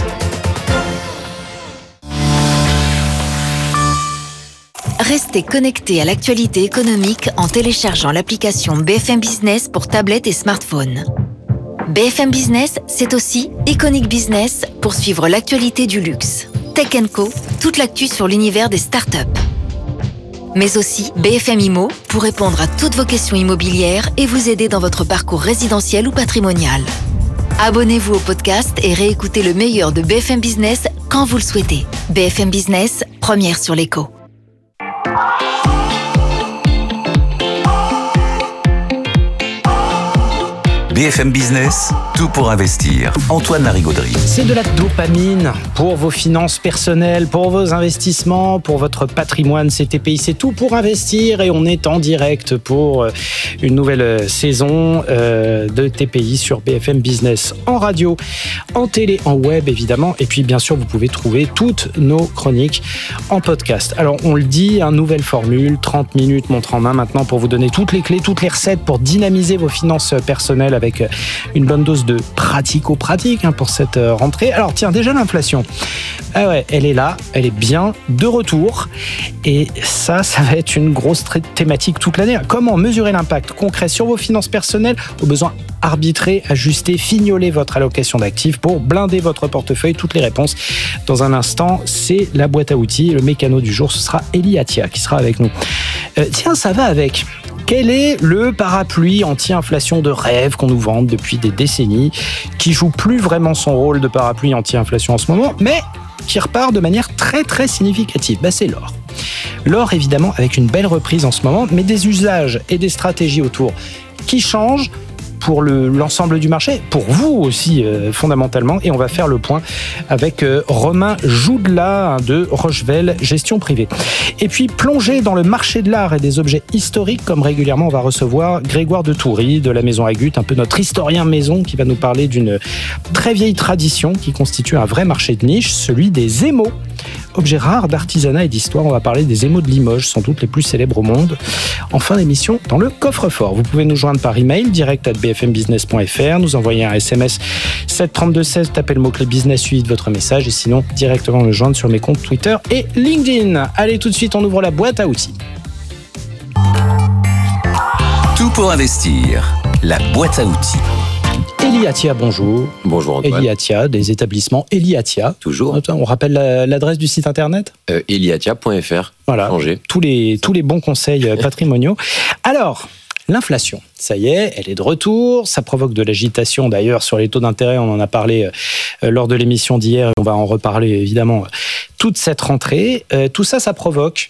Restez connectés à l'actualité économique en téléchargeant l'application BFM Business pour tablettes et smartphones. BFM Business, c'est aussi Iconic Business pour suivre l'actualité du luxe. Tech & Co, toute l'actu sur l'univers des startups. Mais aussi BFM Immo pour répondre à toutes vos questions immobilières et vous aider dans votre parcours résidentiel ou patrimonial. Abonnez-vous au podcast et réécoutez le meilleur de BFM Business quand vous le souhaitez. BFM Business, première sur l'écho. BFM Business, tout pour investir. Antoine Larigauderie. C'est de la dopamine pour vos finances personnelles, pour vos investissements, pour votre patrimoine. C'est TPI, c'est tout pour investir. Et on est en direct pour une nouvelle saison de TPI sur BFM Business en radio, en télé, en web évidemment. Et puis bien sûr, vous pouvez trouver toutes nos chroniques en podcast. Alors on le dit, une nouvelle formule, 30 minutes montre en main maintenant pour vous donner toutes les clés, toutes les recettes pour dynamiser vos finances personnelles avec une bonne dose de pratico-pratique pour cette rentrée. Alors tiens, déjà l'inflation. Ah ouais, elle est là, elle est bien de retour. Et ça va être une grosse thématique toute l'année. Comment mesurer l'impact concret sur vos finances personnelles? Au besoin, arbitrer, ajuster, fignoler votre allocation d'actifs pour blinder votre portefeuille. Toutes les réponses dans un instant. C'est la boîte à outils. Le mécano du jour, ce sera Elie Attia qui sera avec nous. Tiens, ça va avec. Quel est le parapluie anti-inflation de rêve qu'on nous vante depuis des décennies, qui joue plus vraiment son rôle de parapluie anti-inflation en ce moment, mais qui repart de manière très très significative? C'est l'or. L'or, évidemment, avec une belle reprise en ce moment, mais des usages et des stratégies autour qui changent pour l'ensemble du marché, pour vous aussi fondamentalement. Et on va faire le point avec Romain Joudela de Rochevel Gestion Privée. Et puis plonger dans le marché de l'art et des objets historiques, comme régulièrement on va recevoir Grégoire de Toury de la Maison Agut, un peu notre historien maison qui va nous parler d'une très vieille tradition qui constitue un vrai marché de niche, celui des émaux. Objets rares d'artisanat et d'histoire, on va parler des émaux de Limoges, sans doute les plus célèbres au monde. En fin d'émission, dans le coffre-fort. Vous pouvez nous joindre par email, direct@bfmbusiness.fr, nous envoyer un SMS 732-16, tapez le mot-clé business suivi de votre message, et sinon, directement me joindre sur mes comptes Twitter et LinkedIn. Allez, tout de suite, on ouvre la boîte à outils. Tout pour investir, la boîte à outils. Elie Attia, bonjour. Bonjour Antoine. Elie Attia, des établissements Elie Attia. Toujours. On rappelle l'adresse du site internet Eliatia.fr. Voilà, Changé. tous les bons conseils patrimoniaux. Alors, l'inflation, ça y est, elle est de retour. Ça provoque de l'agitation d'ailleurs sur les taux d'intérêt. On en a parlé lors de l'émission d'hier et on va en reparler évidemment toute cette rentrée. Tout ça, ça provoque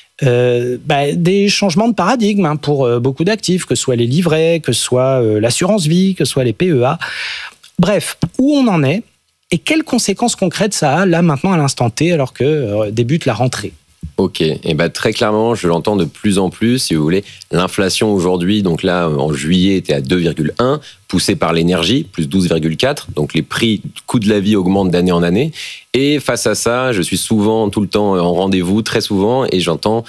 des changements de paradigme pour beaucoup d'actifs, que ce soit les livrets, que ce soit l'assurance vie, que ce soit les PEA. Bref, où on en est et quelles conséquences concrètes ça a là maintenant à l'instant T alors que débute la rentrée. Ok, et très clairement, je l'entends de plus en plus, si vous voulez. L'inflation aujourd'hui, donc là, en juillet, était à 2,1, poussée par l'énergie, plus 12,4. Donc les prix, coût de la vie augmentent d'année en année. Et face à ça, je suis souvent, tout le temps en rendez-vous, très souvent, et j'entends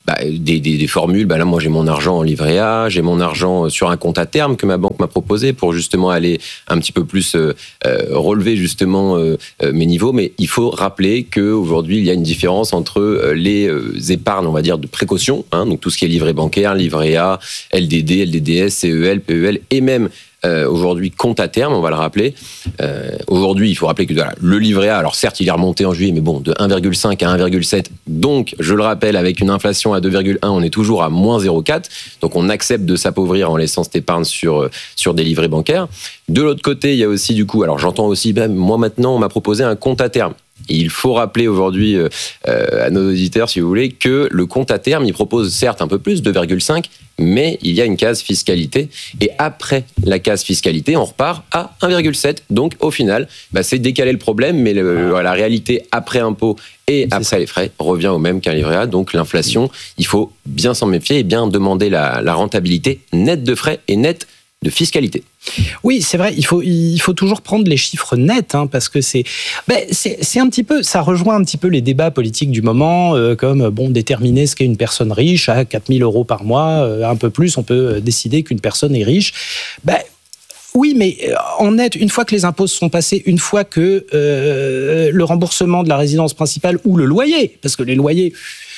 des formules. Là, moi, j'ai mon argent en livret A, j'ai mon argent sur un compte à terme que ma banque m'a proposé pour justement aller un petit peu plus relever justement mes niveaux. Mais il faut rappeler qu'aujourd'hui, il y a une différence entre les épargnes, on va dire, de précaution, donc tout ce qui est livret bancaire, livret A, LDD, LDDS, CEL, PEL et même aujourd'hui compte à terme, on va le rappeler. Aujourd'hui, il faut rappeler que le livret A, alors certes, il est remonté en juillet, mais bon, de 1,5 à 1,7. Donc, je le rappelle, avec une inflation à 2,1, on est toujours à moins 0,4. Donc, on accepte de s'appauvrir en laissant cette épargne sur des livrets bancaires. De l'autre côté, il y a aussi du coup, alors j'entends aussi, moi maintenant, on m'a proposé un compte à terme. Et il faut rappeler aujourd'hui à nos auditeurs, si vous voulez, que le compte à terme, il propose certes un peu plus, 2,5, mais il y a une case fiscalité. Et après la case fiscalité, on repart à 1,7. Donc au final, c'est décaler le problème, mais la réalité après impôt et après les frais revient au même qu'un livret A. Donc l'inflation, il faut bien s'en méfier et bien demander la rentabilité nette de frais et nette de fiscalité. Oui, c'est vrai, il faut toujours prendre les chiffres nets, parce que c'est un petit peu, ça rejoint un petit peu les débats politiques du moment, comme déterminer ce qu'est une personne riche à 4 000 euros par mois, un peu plus, on peut décider qu'une personne est riche. Oui, mais en net, une fois que les impôts sont passés, une fois que le remboursement de la résidence principale ou le loyer, parce que les loyers,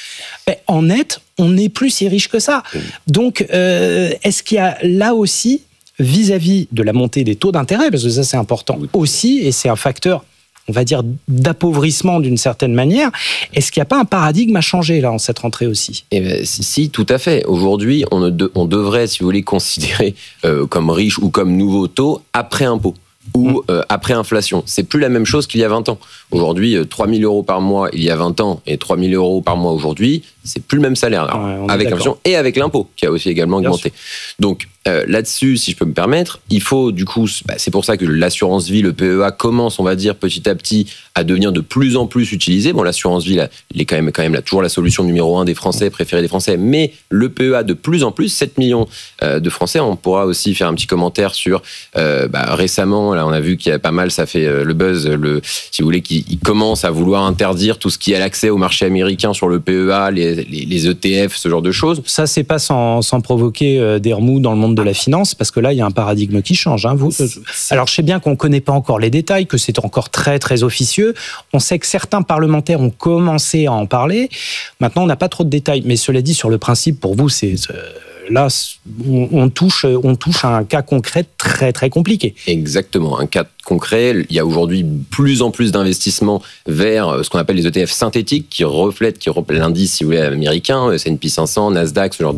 en net, on n'est plus si riche que ça. Donc, est-ce qu'il y a là aussi, vis-à-vis de la montée des taux d'intérêt, parce que ça c'est important aussi, et c'est un facteur, on va dire, d'appauvrissement d'une certaine manière, est-ce qu'il n'y a pas un paradigme à changer là en cette rentrée aussi ? Si, tout à fait. Aujourd'hui, on devrait, si vous voulez, considérer comme riche ou comme nouveau taux après impôt ou après inflation. C'est plus la même chose qu'il y a 20 ans. Aujourd'hui, 3 000 euros par mois il y a 20 ans et 3 000 euros par mois aujourd'hui, c'est plus le même salaire. Alors, avec l'inflation et avec l'impôt qui a aussi également augmenté. Donc là-dessus, si je peux me permettre, il faut du coup, c'est pour ça que l'assurance vie, le PEA commence, on va dire, petit à petit à devenir de plus en plus utilisé. Bon, l'assurance vie, là, il est quand même là, toujours la solution numéro 1 des Français, préférée des Français, mais le PEA de plus en plus, 7 millions de Français. On pourra aussi faire un petit commentaire sur récemment, là, on a vu qu'il y a pas mal, ça fait le buzz, si vous voulez, qui commence à vouloir interdire tout ce qui est l'accès au marché américain sur le PEA, les ETF, ce genre de choses. Ça, c'est pas sans provoquer des remous dans le monde de la finance, parce que là, il y a un paradigme qui change. Alors, je sais bien qu'on ne connaît pas encore les détails, que c'est encore très, très officieux. On sait que certains parlementaires ont commencé à en parler. Maintenant, on n'a pas trop de détails. Mais cela dit, sur le principe, pour vous, c'est... Là, on touche à un cas concret très, très compliqué. Exactement, un cas concret. Il y a aujourd'hui plus en plus d'investissements vers ce qu'on appelle les ETF synthétiques qui reflètent l'indice, si vous voulez, américain, S&P 500, Nasdaq, ce genre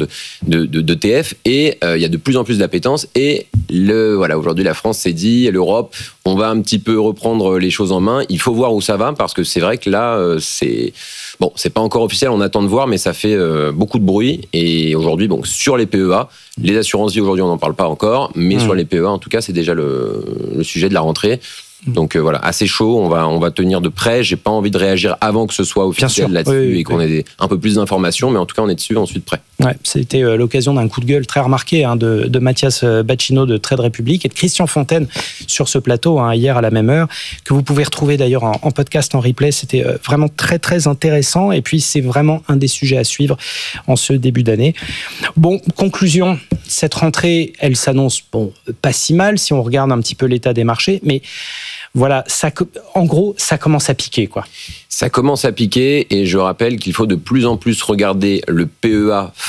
d'ETF. Et il y a de plus en plus d'appétence. Et aujourd'hui, la France s'est dit, et l'Europe, on va un petit peu reprendre les choses en main. Il faut voir où ça va, parce que c'est vrai que là, c'est pas encore officiel, on attend de voir, mais ça fait beaucoup de bruit. Et aujourd'hui, sur les PEA, les assurances vie, aujourd'hui, on n'en parle pas encore, mais sur les PEA, en tout cas, c'est déjà le sujet de la rentrée. Donc assez chaud, on va tenir de près. J'ai pas envie de réagir avant que ce soit officiel là-dessus et qu'on ait un peu plus d'informations, mais en tout cas on est dessus ensuite prêt. Ouais, c'était l'occasion d'un coup de gueule très remarqué de Mathias Bacchino de Trade Republic et de Christian Fontaine sur ce plateau hier à la même heure, que vous pouvez retrouver d'ailleurs en podcast, en replay. C'était vraiment très très intéressant et puis c'est vraiment un des sujets à suivre en ce début d'année. Bon, conclusion, cette rentrée, elle s'annonce pas si mal si on regarde un petit peu l'état des marchés, mais voilà, en gros, ça commence à piquer, quoi. Ça commence à piquer et je rappelle qu'il faut de plus en plus regarder le PEA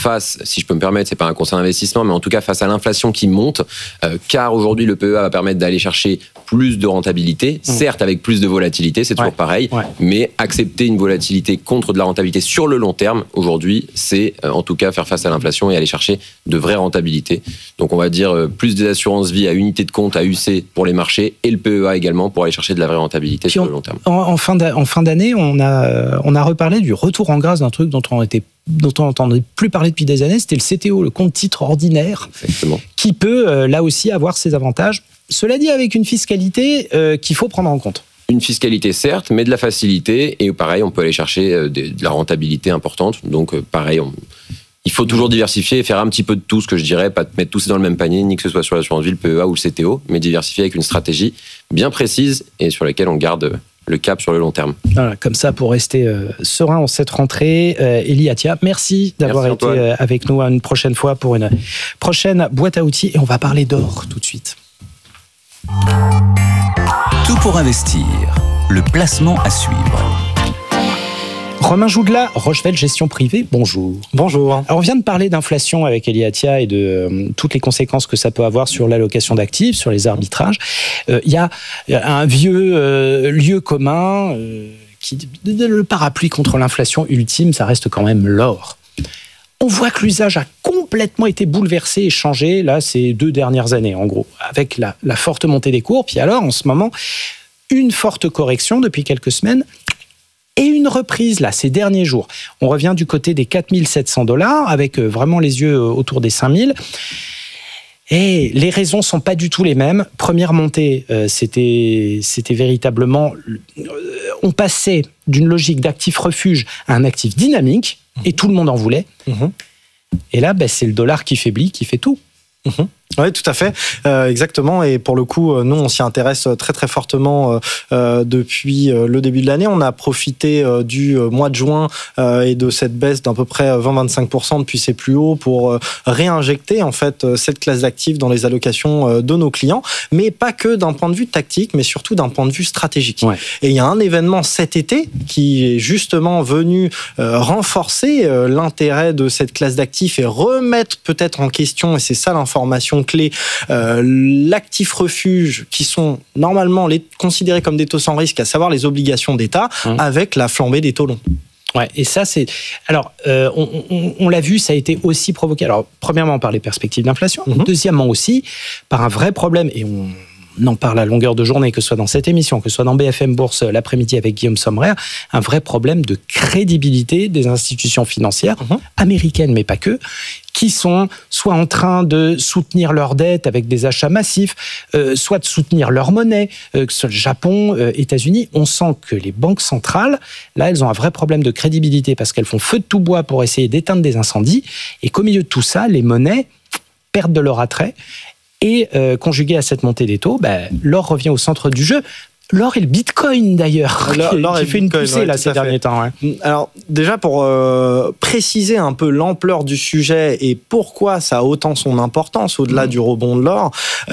face, si je peux me permettre, c'est pas un conseil d'investissement, mais en tout cas face à l'inflation qui monte, car aujourd'hui le PEA va permettre d'aller chercher plus de rentabilité, certes avec plus de volatilité, c'est toujours pareil, mais accepter une volatilité contre de la rentabilité sur le long terme, aujourd'hui, c'est en tout cas faire face à l'inflation et aller chercher de vraies rentabilités. Donc on va dire plus des assurances vie à unité de compte, à UC pour les marchés, et le PEA également pour aller chercher de la vraie rentabilité sur le long terme. En fin d'année, on a reparlé du retour en grâce d'un truc dont on n'entendait plus parler depuis des années, c'était le CTO, le compte titre ordinaire, exactement, qui peut là aussi avoir ses avantages. Cela dit, avec une fiscalité qu'il faut prendre en compte. Une fiscalité certes, mais de la facilité, et pareil, on peut aller chercher de la rentabilité importante. Donc pareil, il faut toujours diversifier et faire un petit peu de tout, ce que je dirais, pas mettre tout ça dans le même panier, ni que ce soit sur l'assurance vie, le PEA ou le CTO, mais diversifier avec une stratégie bien précise et sur laquelle on garde le cap sur le long terme. Voilà, comme ça, pour rester serein en cette rentrée. Élie Attia, merci d'avoir été avec nous une prochaine fois pour une prochaine boîte à outils. Et on va parler d'or tout de suite. Tout pour investir, le placement à suivre. Romain Jougla, Rochevel Gestion Privée, bonjour. Bonjour. Alors on vient de parler d'inflation avec Élie Attia et de toutes les conséquences que ça peut avoir sur l'allocation d'actifs, sur les arbitrages. Il y a un vieux lieu commun qui le parapluie contre l'inflation ultime, ça reste quand même l'or. On voit que l'usage a complètement été bouleversé et changé là ces 2 dernières années, en gros, avec la forte montée des cours. Puis alors, en ce moment, une forte correction depuis quelques semaines et une reprise là ces derniers jours. On revient du côté des 4 700 $, avec vraiment les yeux autour des 5 000. Et les raisons sont pas du tout les mêmes. Première montée, c'était véritablement... on passait d'une logique d'actif refuge à un actif dynamique, et tout le monde en voulait. Et là, c'est le dollar qui faiblit, qui fait tout. Oui, tout à fait, exactement. Et pour le coup, nous, on s'y intéresse très très fortement depuis le début de l'année. On a profité du mois de juin et de cette baisse d'à peu près 20-25% depuis ses plus hauts pour réinjecter en fait cette classe d'actifs dans les allocations de nos clients, mais pas que d'un point de vue tactique, mais surtout d'un point de vue stratégique. Ouais. Et il y a un événement cet été qui est justement venu renforcer l'intérêt de cette classe d'actifs et remettre peut-être en question, et c'est ça l'information clé, l'actif refuge qui sont normalement considérés comme des taux sans risque, à savoir les obligations d'État, avec la flambée des taux longs. Ouais, et ça c'est... Alors, on l'a vu, ça a été aussi provoqué, alors premièrement par les perspectives d'inflation, deuxièmement aussi par un vrai problème, et on en parle à longueur de journée, que ce soit dans cette émission, que ce soit dans BFM Bourse l'après-midi avec Guillaume Sommerer, un vrai problème de crédibilité des institutions financières américaines, mais pas que, qui sont soit en train de soutenir leur dette avec des achats massifs, soit de soutenir leur monnaie, que ce soit le Japon, États-Unis. On sent que les banques centrales, là, elles ont un vrai problème de crédibilité parce qu'elles font feu de tout bois pour essayer d'éteindre des incendies, et qu'au milieu de tout ça, les monnaies perdent de leur attrait. Et conjugué à cette montée des taux, l'or revient au centre du jeu. L'or et le bitcoin d'ailleurs, qui fait une poussée là, ces derniers temps. Ouais. Alors déjà pour préciser un peu l'ampleur du sujet et pourquoi ça a autant son importance au-delà du rebond de l'or,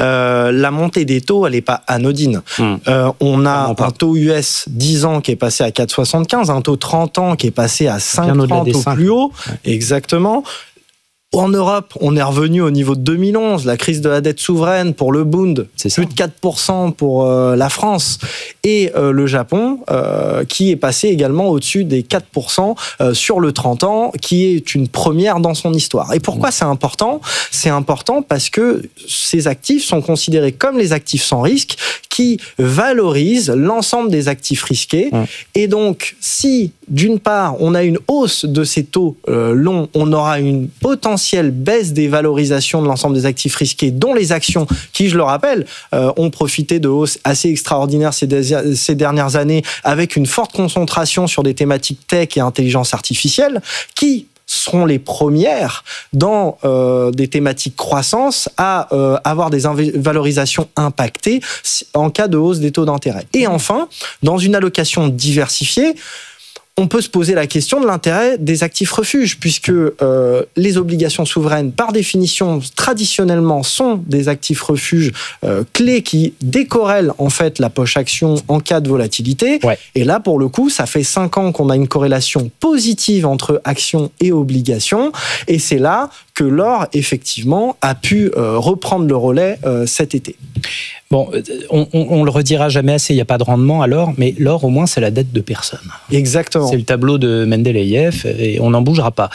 la montée des taux, elle n'est pas anodine. On a un taux US 10 ans qui est passé à 4,75, un taux 30 ans qui est passé à 5,30 au plus haut, exactement. En Europe, on est revenu au niveau de 2011, la crise de la dette souveraine pour le Bund, plus de 4% pour la France, et le Japon, qui est passé également au-dessus des 4% sur le 30 ans, qui est une première dans son histoire. Et pourquoi c'est important ? C'est important parce que ces actifs sont considérés comme les actifs sans risque, qui valorisent l'ensemble des actifs risqués. Et donc, si d'une part, on a une hausse de ces taux longs, on aura une potentielle baisse des valorisations de l'ensemble des actifs risqués, dont les actions, qui, je le rappelle, ont profité de hausses assez extraordinaires ces dernières années, avec une forte concentration sur des thématiques tech et intelligence artificielle, qui seront les premières dans des thématiques croissance à avoir des valorisations impactées en cas de hausse des taux d'intérêt. Et enfin, dans une allocation diversifiée, on peut se poser la question de l'intérêt des actifs refuges, puisque les obligations souveraines, par définition, traditionnellement, sont des actifs refuges clés qui décorrèlent en fait la poche action en cas de volatilité. Ouais. Et là, pour le coup, ça fait 5 ans qu'on a une corrélation positive entre actions et obligations. Et c'est là que l'or, effectivement, a pu reprendre le relais cet été. Bon, on le redira jamais assez, il n'y a pas de rendement à l'or, mais l'or, au moins, c'est la dette de personne. Exactement. C'est le tableau de Mendeleïev et on n'en bougera pas.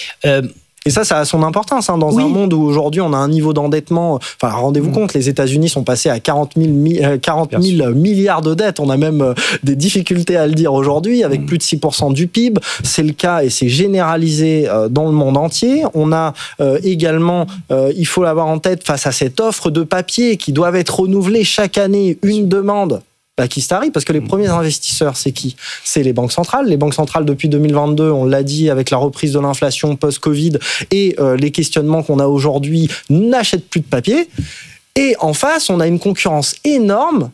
Et ça a son importance dans un monde où aujourd'hui on a un niveau d'endettement. Enfin, rendez-vous compte, les États-Unis sont passés à 40 000 milliards de dettes. On a même des difficultés à le dire aujourd'hui, avec plus de 6% du PIB. C'est le cas et c'est généralisé dans le monde entier. On a également, il faut l'avoir en tête, face à cette offre de papier qui doivent être renouvelées chaque année, une demande qui starie, parce que les premiers investisseurs, c'est qui ? C'est les banques centrales. Les banques centrales, depuis 2022, on l'a dit, avec la reprise de l'inflation post-Covid et les questionnements qu'on a aujourd'hui, n'achètent plus de papier. Et en face, on a une concurrence énorme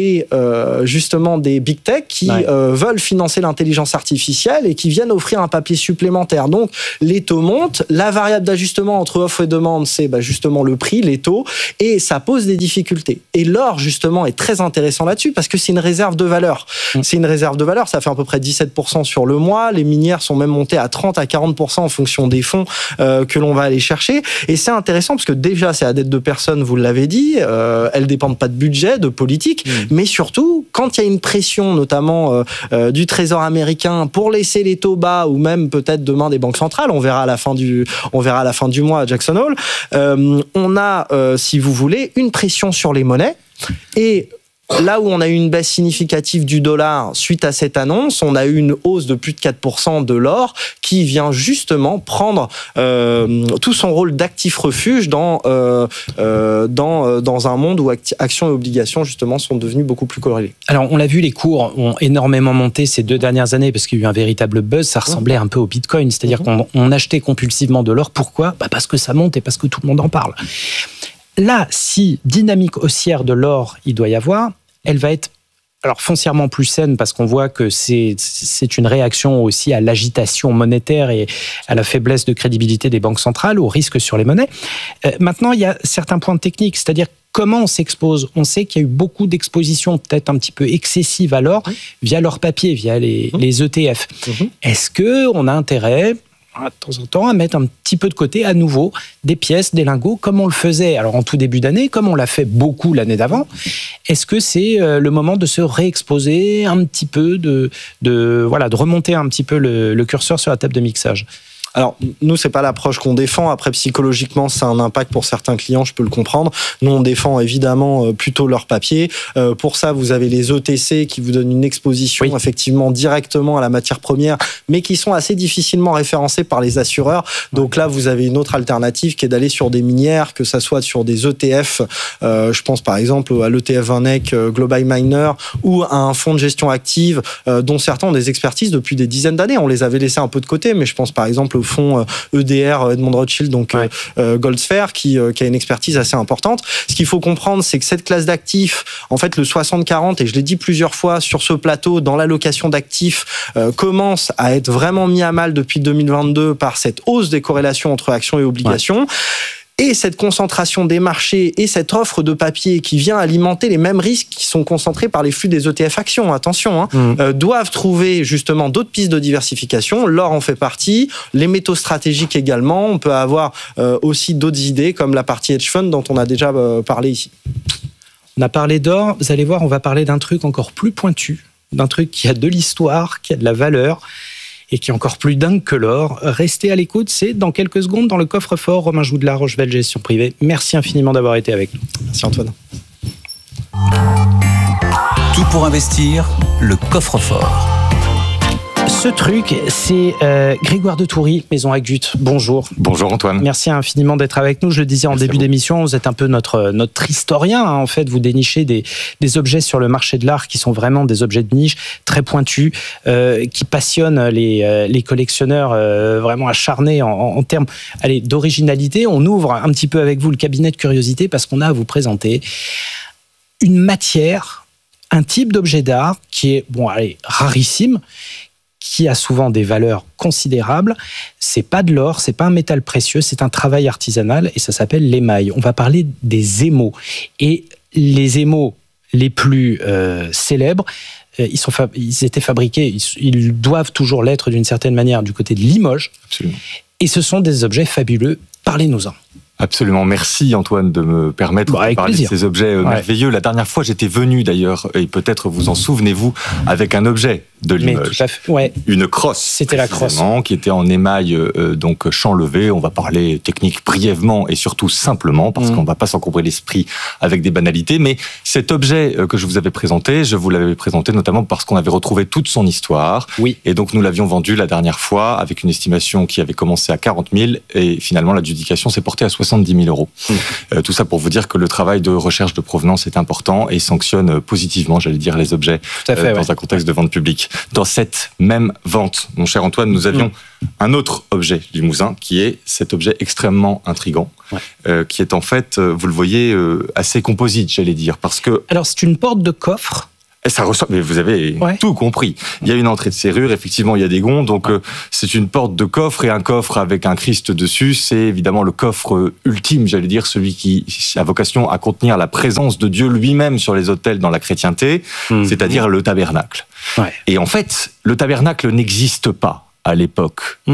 justement des big tech qui veulent financer l'intelligence artificielle et qui viennent offrir un papier supplémentaire. Donc les taux montent, la variable d'ajustement entre offre et demande, c'est justement le prix, les taux, et ça pose des difficultés. Et l'or justement est très intéressant là-dessus parce que c'est une réserve de valeur. C'est une réserve de valeur, ça fait à peu près 17% sur le mois, les minières sont même montées à 30 à 40% en fonction des fonds que l'on va aller chercher. Et c'est intéressant parce que déjà c'est la dette de personne, vous l'avez dit, elles dépendent pas de budget, de politique. Mais surtout, quand il y a une pression, notamment du Trésor américain, pour laisser les taux bas, ou même peut-être demain des banques centrales, on verra à la fin du mois à Jackson Hole, on a, si vous voulez, une pression sur les monnaies. Et là où on a eu une baisse significative du dollar suite à cette annonce, on a eu une hausse de plus de 4% de l'or qui vient justement prendre tout son rôle d'actif refuge dans un monde où actions et obligations justement sont devenues beaucoup plus corrélées. Alors on l'a vu, les cours ont énormément monté ces 2 dernières années parce qu'il y a eu un véritable buzz, ça ressemblait un peu au Bitcoin, c'est-à-dire qu'on achetait compulsivement de l'or. Pourquoi ? Parce que ça monte et parce que tout le monde en parle. Là, si dynamique haussière de l'or il doit y avoir, elle va être foncièrement plus saine parce qu'on voit que c'est une réaction aussi à l'agitation monétaire et à la faiblesse de crédibilité des banques centrales, au risque sur les monnaies. Maintenant, il y a certains points techniques, c'est-à-dire comment on s'expose. On sait qu'il y a eu beaucoup d'expositions peut-être un petit peu excessives à l'or via l'or papier, via les ETF. Est-ce qu'on a intérêt de temps en temps à mettre un petit peu de côté à nouveau des pièces, des lingots, comme on le faisait en tout début d'année, comme on l'a fait beaucoup l'année d'avant? Est-ce que c'est le moment de se réexposer un petit peu, de remonter un petit peu le curseur sur la table de mixage? Alors, nous, c'est pas l'approche qu'on défend. Après, psychologiquement, c'est un impact pour certains clients, je peux le comprendre. Nous, on défend évidemment plutôt leur papier. Pour ça, vous avez les ETC qui vous donnent une exposition effectivement directement à la matière première, mais qui sont assez difficilement référencés par les assureurs. Donc là, vous avez une autre alternative qui est d'aller sur des minières, que ça soit sur des ETF. Je pense par exemple à l'ETF VanEck Global Miner ou à un fonds de gestion active dont certains ont des expertises depuis des dizaines d'années. On les avait laissés un peu de côté, mais je pense par exemple au fonds EDR Edmond Rothschild, donc Goldsphere, qui a une expertise assez importante. Ce qu'il faut comprendre, c'est que cette classe d'actifs, en fait, le 60-40, et je l'ai dit plusieurs fois sur ce plateau, dans l'allocation d'actifs, commence à être vraiment mis à mal depuis 2022 par cette hausse des corrélations entre actions et obligations. Et cette concentration des marchés et cette offre de papier qui vient alimenter les mêmes risques qui sont concentrés par les flux des ETF actions, attention, doivent trouver justement d'autres pistes de diversification. L'or en fait partie, les métaux stratégiques également. On peut avoir aussi d'autres idées comme la partie hedge fund dont on a déjà parlé ici. On a parlé d'or, vous allez voir, on va parler d'un truc encore plus pointu, d'un truc qui a de l'histoire, qui a de la valeur et qui est encore plus dingue que l'or. Restez à l'écoute, c'est dans quelques secondes dans le coffre-fort. Romain Joudela, Rochevel Gestion Privée. Merci infiniment d'avoir été avec nous. Merci Antoine. Tout pour investir, le coffre-fort. Ce truc, c'est Grégoire de Toury, Maison Agut. Bonjour. Bonjour Antoine. Merci infiniment d'être avec nous. Je le disais en début d'émission, vous êtes un peu notre historien. En fait, vous dénichez des objets sur le marché de l'art qui sont vraiment des objets de niche, très pointus, qui passionnent les collectionneurs vraiment acharnés en termes d'originalité. On ouvre un petit peu avec vous le cabinet de curiosité parce qu'on a à vous présenter une matière, un type d'objet d'art qui est rarissime, qui a souvent des valeurs considérables. C'est pas de l'or, c'est pas un métal précieux, c'est un travail artisanal et ça s'appelle l'émail. On va parler des émaux. Et les émaux les plus célèbres, ils étaient fabriqués, ils doivent toujours l'être d'une certaine manière du côté de Limoges. Absolument. Et ce sont des objets fabuleux. Parlez-nous-en. Absolument. Merci Antoine de me permettre de parler de ces objets merveilleux. La dernière fois, j'étais venu d'ailleurs, et peut-être vous en souvenez-vous, avec un objet de Limoges. Mais tout à fait, Une crosse. C'était la crosse. Qui était en émail donc champ levé. On va parler technique brièvement et surtout simplement, parce qu'on ne va pas s'encombrer l'esprit avec des banalités. Mais cet objet que je vous avais présenté, je vous l'avais présenté notamment parce qu'on avait retrouvé toute son histoire. Oui. Et donc nous l'avions vendu la dernière fois avec une estimation qui avait commencé à 40 000 et finalement l'adjudication s'est portée à 70 000 euros. Tout ça pour vous dire que le travail de recherche de provenance est important et sanctionne positivement, j'allais dire, les objets dans un contexte de vente publique. Dans cette même vente, mon cher Antoine, nous avions un autre objet limousin qui est cet objet extrêmement intrigant, qui est en fait, vous le voyez, assez composite, j'allais dire, parce que... Alors c'est une porte de coffre. Et ça ressemble, mais vous avez tout compris. Il y a une entrée de serrure, effectivement, il y a des gonds, donc c'est une porte de coffre et un coffre avec un Christ dessus. C'est évidemment le coffre ultime, j'allais dire, celui qui a vocation à contenir la présence de Dieu lui-même sur les autels dans la chrétienté, c'est-à-dire le tabernacle. Et en fait, le tabernacle n'existe pas à l'époque